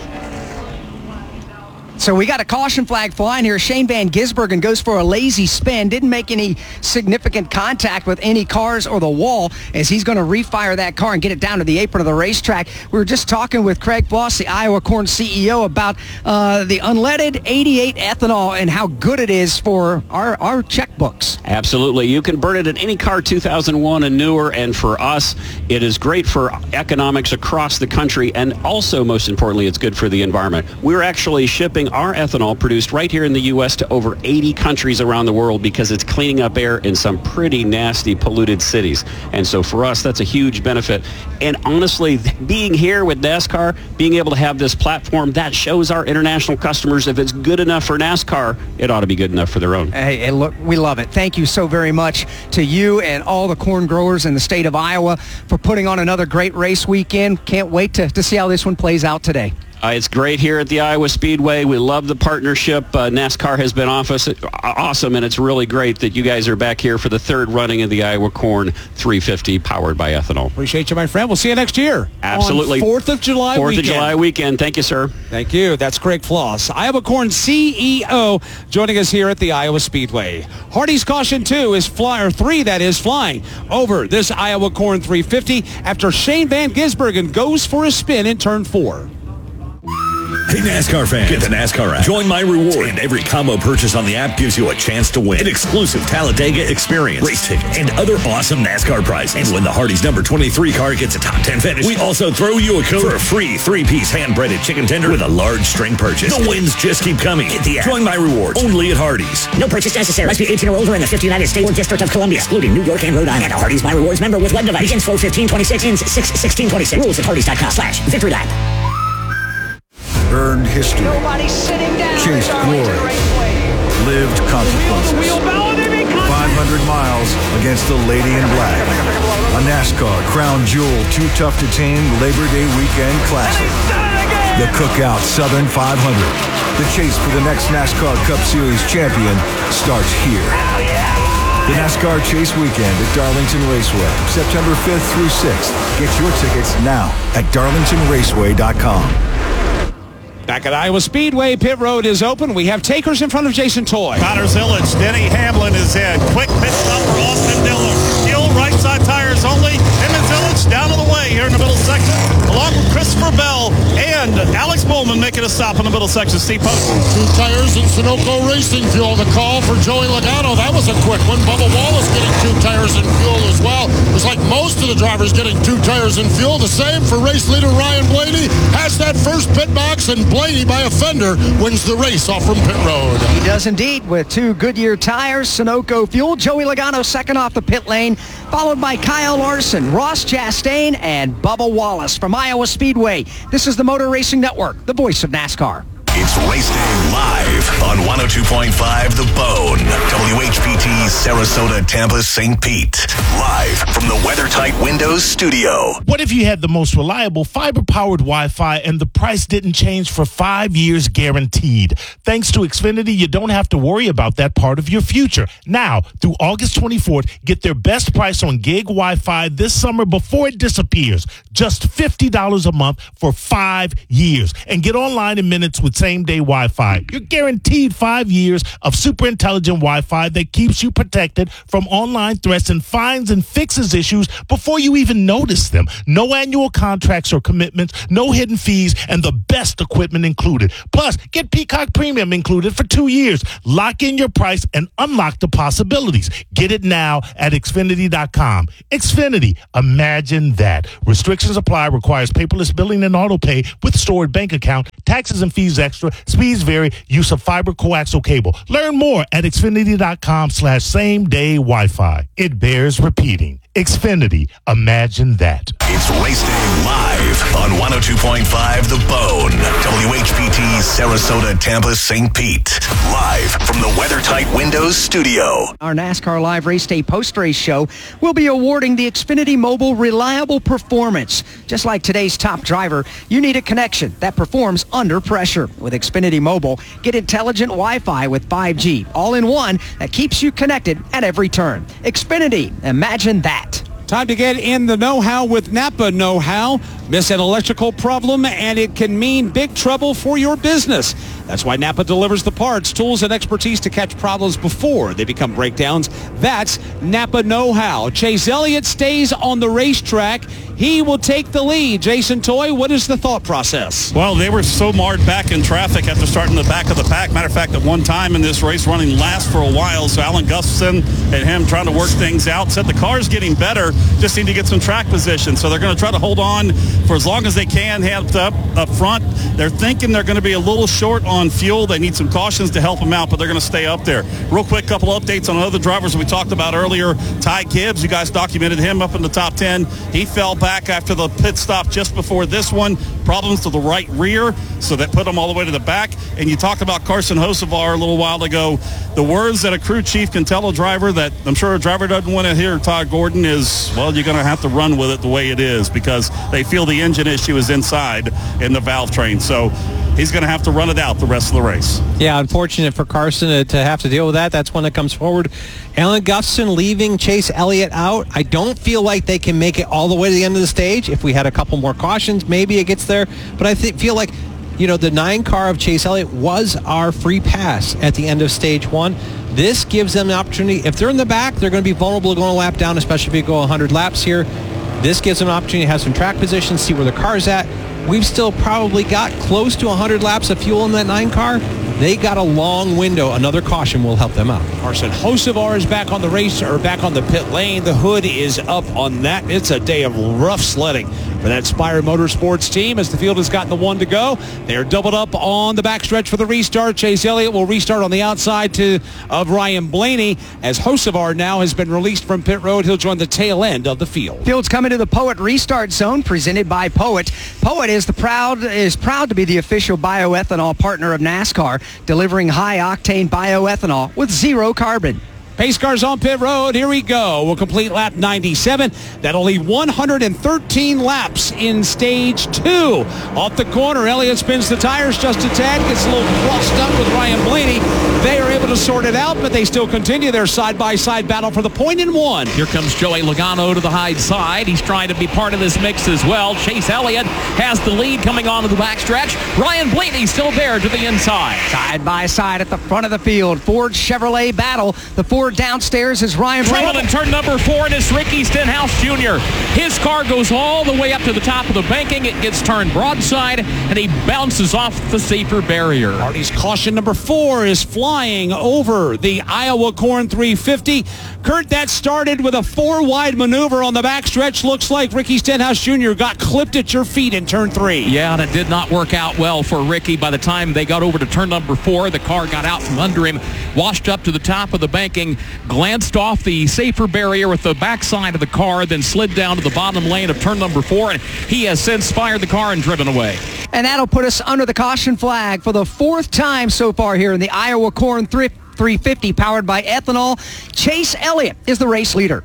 So we got a caution flag flying here. Shane Van Gisbergen goes for a lazy spin. Didn't make any significant contact with any cars or the wall as he's going to refire that car and get it down to the apron of the racetrack. We were just talking with Craig Floss, the Iowa Corn CEO, about the unleaded 88 ethanol and how good it is for our checkbooks. Absolutely. You can burn it in any car 2001 and newer, and for us, it is great for economics across the country, and also, most importantly, it's good for the environment. We're actually shipping our ethanol produced right here in the U.S. to over 80 countries around the world because it's cleaning up air in some pretty nasty, polluted cities. And so for us, that's a huge benefit. And honestly, being here with NASCAR, being able to have this platform, that shows our international customers if it's good enough for NASCAR, it ought to be good enough for their own. Hey, look, we love it. Thank you so very much to you and all the corn growers in the state of Iowa for putting on another great race weekend. Can't wait to see how this one plays out today. It's great here at the Iowa Speedway. We love the partnership. NASCAR has been awesome, and it's really great that you guys are back here for the third running of the Iowa Corn 350 powered by ethanol. Appreciate you, my friend. We'll see you next year. Absolutely. On 4th of July 4th weekend. of July weekend. Thank you, sir. Thank you. That's Craig Floss, Iowa Corn CEO, joining us here at the Iowa Speedway. Hardy's Caution 2 is flying over this Iowa Corn 350 after Shane Van Gisbergen goes for a spin in turn 4. Hey, NASCAR fans, get the NASCAR app. Join My Reward, and every combo purchase on the app gives you a chance to win an exclusive Talladega experience, race ticket, and other awesome NASCAR prizes. And when the Hardee's number 23 car gets a top 10 finish, we also throw you a code for a free 3-piece hand-breaded chicken tender with a large string purchase. The wins just keep coming. Get the app. Join My Reward, only at Hardee's. No purchase necessary. Must be 18 or older in the 50 United States or District of Columbia, excluding New York and Rhode Island. A Hardee's My Rewards member with web device. Begins 4/15/26, ends 6/16/26. Rules at Hardee's.com/Victory Lap. Earned history, chased glory, lived consequences. 500 miles against the Lady in Black. A NASCAR Crown Jewel Too Tough to Tame Labor Day Weekend Classic. The Cookout Southern 500. The chase for the next NASCAR Cup Series champion starts here. The NASCAR Chase Weekend at Darlington Raceway, September 5th through 6th. Get your tickets now at darlingtonraceway.com. Back at Iowa Speedway, pit road is open. We have takers in front of Jason Toy. Connor Zillage, Denny Hamlin is in. Quick pit stop for Austin Dillon. Still right side tire. cars only. Emmett Village down to the way here in the middle section, along with Christopher Bell and Alex Bowman making a stop in the middle section. Steve Post. 2 tires and Sunoco Racing Fuel. The call for Joey Logano. That was a quick one. Bubba Wallace getting 2 tires and fuel as well. It's like most of the drivers getting 2 tires and fuel. The same for race leader Ryan Blaney. Has that first pit box, and Blaney by a fender wins the race off from pit road. He does indeed with 2 Goodyear tires, Sunoco fuel. Joey Logano second off the pit lane, followed by Kyle Larson, Ross Chastain, and Bubba Wallace from Iowa Speedway. This is the Motor Racing Network, the voice of NASCAR. It's Race Day live on 102.5 The Bone, WHPT, Sarasota, Tampa, St. Pete. Live from the WeatherTight Windows studio. What if you had the most reliable fiber-powered Wi-Fi and the price didn't change for 5 years guaranteed? Thanks to Xfinity, you don't have to worry about that part of your future. Now, through August 24th, get their best price on gig Wi-Fi this summer before it disappears. Just $50 a month for 5 years. And get online in minutes with same-day Wi-Fi. You're guaranteed 5 years of super intelligent Wi-Fi that keeps you protected from online threats and finds and fixes issues before you even notice them. No annual contracts or commitments, no hidden fees, and the best equipment included. Plus, get Peacock Premium included for 2 years. Lock in your price and unlock the possibilities. Get it now at Xfinity.com. Xfinity, imagine that. Restrictions apply, requires paperless billing and auto pay with stored bank account, taxes and fees extra, speeds vary, use of fiber coaxial cable. Learn more at Xfinity.com/same-day Wi-Fi. It bears repeating. Xfinity, imagine that. It's Race Day live on 102.5 The Bone, WHPT, Sarasota, Tampa, St. Pete. Live from the WeatherTight Windows studio. Our NASCAR Live Race Day post-race show will be awarding the Xfinity Mobile Reliable Performance. Just like today's top driver, you need a connection that performs under pressure. With Xfinity Mobile, get intelligent Wi-Fi with 5G, all in one, that keeps you connected at every turn. Xfinity, imagine that. Time to get in the know-how with Napa Know-How. Miss an electrical problem and it can mean big trouble for your business. That's why Napa delivers the parts, tools, and expertise to catch problems before they become breakdowns. That's Napa Know-How. Chase Elliott stays on the racetrack. He will take the lead. Jason Toy, what is the thought process? Well, they were so marred back in traffic after starting the back of the pack. Matter of fact, at one time in this race, running last for a while. So Alan Gustafson and him trying to work things out. Said the car's getting better, just need to get some track position. So they're going to try to hold on for as long as they can, hands up front. They're thinking they're going to be a little short on fuel. They need some cautions to help them out, but they're going to stay up there. Real quick, couple updates on other drivers we talked about earlier. Ty Gibbs, you guys documented him up in the top 10. He fell back after the pit stop just before this one. Problems to the right rear, so that put him all the way to the back. And you talked about Carson Hocevar a little while ago. The words that a crew chief can tell a driver that I'm sure a driver doesn't want to hear, Todd Gordon, is, well, you're going to have to run with it the way it is because they feel the engine issue is inside in the valve train. So he's going to have to run it out the rest of the race. Yeah, unfortunate for Carson to have to deal with that. That's when it comes forward. Alan Gustafson leaving Chase Elliott out. I don't feel like they can make it all the way to the end of the stage. If we had a couple more cautions, maybe it gets there. But I feel like, the 9 car of Chase Elliott was our free pass at the end of stage 1. This gives them the opportunity. If they're in the back, they're going to be vulnerable to going a lap down, especially if you go 100 laps here. This gives them an opportunity to have some track position, see where the car's at. We've still probably got close to 100 laps of fuel in that 9 car. They got a long window. Another caution will help them out. Carson Hocevar is back on the race, or back on the pit lane. The hood is up on that. It's a day of rough sledding for that Spire Motorsports team as the field has gotten the 1 to go. They're doubled up on the backstretch for the restart. Chase Elliott will restart on the outside of Ryan Blaney as Hocevar now has been released from pit road. He'll join the tail end of the field. Field's coming to the Poet Restart Zone presented by Poet. Poet is proud to be the official bioethanol partner of NASCAR, delivering high-octane bioethanol with zero carbon. Pace cars on pit road. Here we go. We'll complete lap 97. That'll leave 113 laps in stage 2. Off the corner, Elliott spins the tires just a tad, gets a little crossed up with Ryan Blaney. They are able to sort it out, but they still continue their side-by-side battle for the point in 1. Here comes Joey Logano to the high side. He's trying to be part of this mix as well. Chase Elliott has the lead coming onto the backstretch. Ryan Blaney still there to the inside. Side-by-side at the front of the field. Ford Chevrolet battle. The Ford over downstairs is Ryan Trouble Blaney. in turn number 4, and it's Ricky Stenhouse Jr. His car goes all the way up to the top of the banking. It gets turned broadside, and he bounces off the safer barrier. Hardy's caution number 4 is flying over the Iowa Corn 350. Kurt, that started with a 4-wide maneuver on the backstretch. Looks like Ricky Stenhouse Jr. got clipped at your feet in turn 3. Yeah, and it did not work out well for Ricky. By the time they got over to turn number 4, the car got out from under him, washed up to the top of the banking, glanced off the safer barrier with the backside of the car, then slid down to the bottom lane of turn number 4, and he has since fired the car and driven away. And that'll put us under the caution flag for the 4th time so far here in the Iowa Corn 350 powered by ethanol. Chase Elliott is the race leader.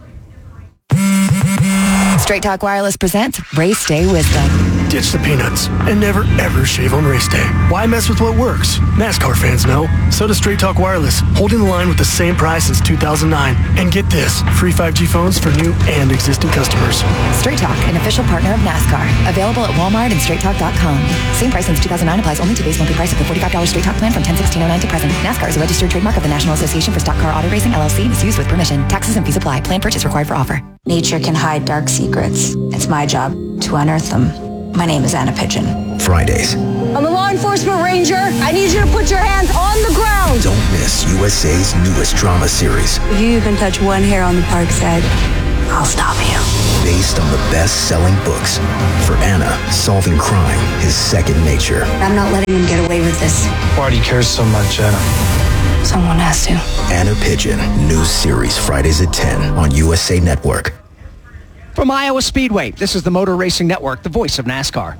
Straight Talk Wireless presents Race Day Wisdom. Ditch the peanuts and never, ever shave on race day. Why mess with what works? NASCAR fans know. So does Straight Talk Wireless, holding the line with the same price since 2009. And get this, free 5G phones for new and existing customers. Straight Talk, an official partner of NASCAR. Available at Walmart and StraightTalk.com. Same price since 2009 applies only to base monthly price of the $45 Straight Talk plan from 10/16/09 to present. NASCAR is a registered trademark of the National Association for Stock Car Auto Racing, LLC. Is used with permission. Taxes and fees apply. Plan purchase required for offer. Nature can hide dark secrets. It's my job to unearth them. My name is Anna Pigeon. Fridays. I'm a law enforcement ranger. I need you to put your hands on the ground. Don't miss USA's newest drama series. If you even touch one hair on the park side, I'll stop you. Based on the best-selling books. For Anna, solving crime is second nature. I'm not letting him get away with this. Why do you care so much, Anna? Someone has to. Anna Pigeon. New series Fridays at 10 on USA Network. From Iowa Speedway, this is the Motor Racing Network, the voice of NASCAR.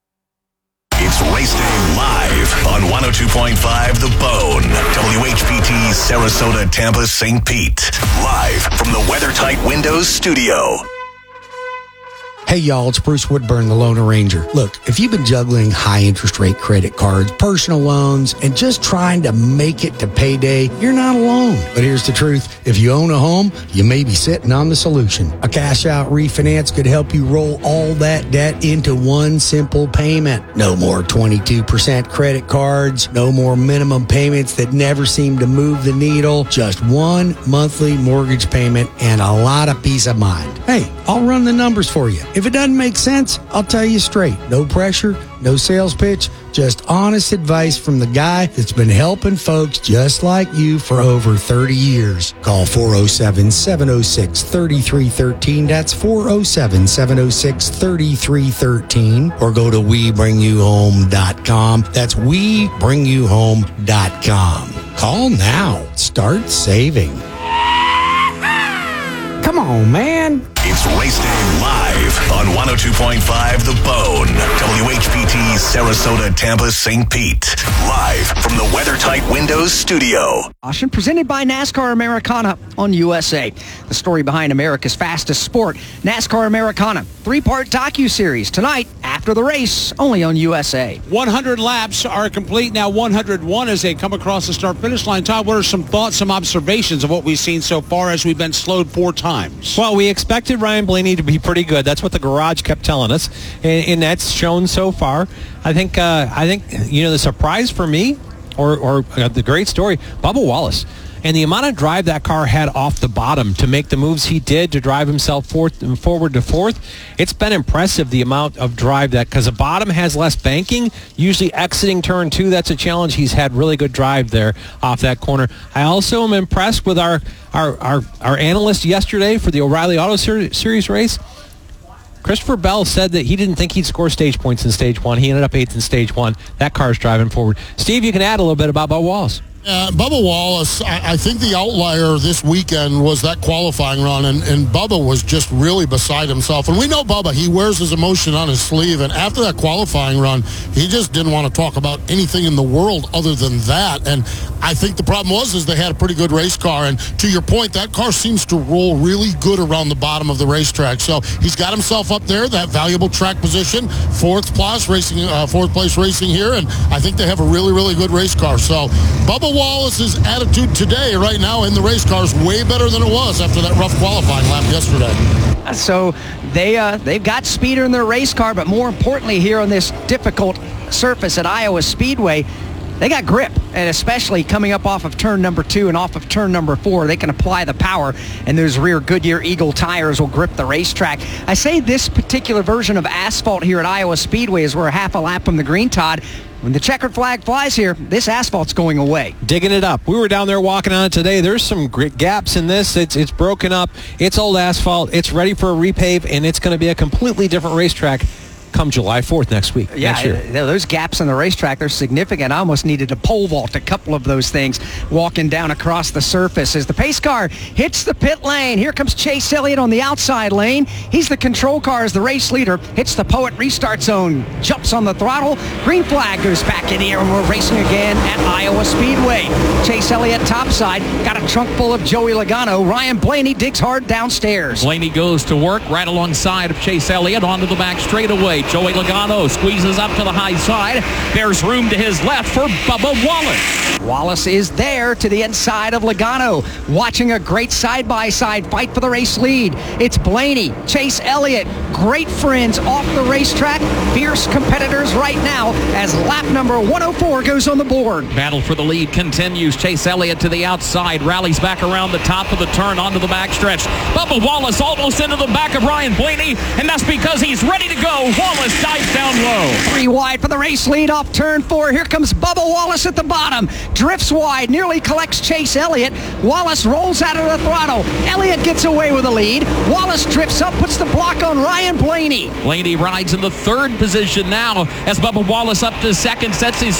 It's Race Day live on 102.5 The Bone. WHPT, Sarasota, Tampa, St. Pete. Live from the WeatherTight Windows studio. Hey y'all, it's Bruce Woodburn, the Loaner Ranger. Look, if you've been juggling high interest rate credit cards, personal loans, and just trying to make it to payday, you're not alone. But here's the truth. If you own a home, you may be sitting on the solution. A cash out refinance could help you roll all that debt into one simple payment. No more 22% credit cards, no more minimum payments that never seem to move the needle, just one monthly mortgage payment and a lot of peace of mind. Hey, I'll run the numbers for you. If it doesn't make sense, I'll tell you straight. No pressure, no sales pitch, just honest advice from the guy that's been helping folks just like you for over 30 years. Call 407-706-3313. That's 407-706-3313. Or go to WeBringYouHome.com. That's WeBringYouHome.com. Call now. Start saving. Come on, man. It's Race Day live on 102.5 The Bone. WHPT, Sarasota, Tampa, St. Pete. Live from the WeatherTight Windows studio. Caution presented by NASCAR Americana on USA. The story behind America's fastest sport, NASCAR Americana. 3-part docuseries tonight after the race, only on USA. 100 laps are complete now. 101 as they come across the start-finish line. Todd, what are some thoughts, some observations of what we've seen so far as we've been slowed 4 times? Well, we expected Ryan Blaney to be pretty good. That's what the garage kept telling us, and that's shown so far. I think the surprise for me, or the great story, Bubba Wallace. And the amount of drive that car had off the bottom to make the moves he did to drive himself forward to fourth, it's been impressive, the amount of drive that, because the bottom has less banking, usually exiting turn 2, that's a challenge. He's had really good drive there off that corner. I also am impressed with our analyst yesterday for the O'Reilly Auto Series race. Christopher Bell said that he didn't think he'd score stage points in stage 1. He ended up 8th in stage 1. That car's driving forward. Steve, you can add a little bit about Bubba Wallace. Bubba Wallace, I think the outlier this weekend was that qualifying run, and Bubba was just really beside himself. And we know Bubba, he wears his emotion on his sleeve, and after that qualifying run, he just didn't want to talk about anything in the world other than that. And I think the problem was they had a pretty good race car, and to your point, that car seems to roll really good around the bottom of the racetrack. So he's got himself up there, that valuable track position, fourth place racing here, and I think they have a really, really good race car. So Bubba Wallace's attitude today, right now in the race car, is way better than it was after that rough qualifying lap yesterday. So they've got speeder in their race car, but more importantly here on this difficult surface at Iowa Speedway, they got grip. And especially coming up off of turn number 2 and off of turn number 4, they can apply the power, and those rear Goodyear Eagle tires will grip the racetrack. I say this particular version of asphalt here at Iowa Speedway is we're half a lap from the green, Todd. When the checkered flag flies here, this asphalt's going away. Digging it up. We were down there walking on it today. There's some gaps in this. It's broken up. It's old asphalt. It's ready for a repave, and it's going to be a completely different racetrack come July 4th next week. Yeah, those gaps in the racetrack, they're significant. I almost needed to pole vault a couple of those things walking down across the surface. As the pace car hits the pit lane, here comes Chase Elliott on the outside lane. He's the control car as the race leader. Hits the Poet restart zone, jumps on the throttle. Green flag goes back in the air, and we're racing again at Iowa Speedway. Chase Elliott topside, got a trunk full of Joey Logano. Ryan Blaney digs hard downstairs. Blaney goes to work right alongside of Chase Elliott onto the back straightaway. Joey Logano squeezes up to the high side. There's room to his left for Bubba Wallace. Wallace is there to the inside of Logano, watching a great side-by-side fight for the race lead. It's Blaney, Chase Elliott, great friends off the racetrack, fierce competitors right now as lap number 104 goes on the board. Battle for the lead continues. Chase Elliott to the outside, rallies back around the top of the turn onto the backstretch. Bubba Wallace almost into the back of Ryan Blaney, and that's because he's ready to go. Wallace dives down low. 3 wide for the race lead off turn 4. Here comes Bubba Wallace at the bottom. Drifts wide, nearly collects Chase Elliott. Wallace rolls out of the throttle. Elliott gets away with the lead. Wallace drifts up, puts the block on Ryan Blaney. Blaney rides in the 3rd position now as Bubba Wallace up to 2nd, sets his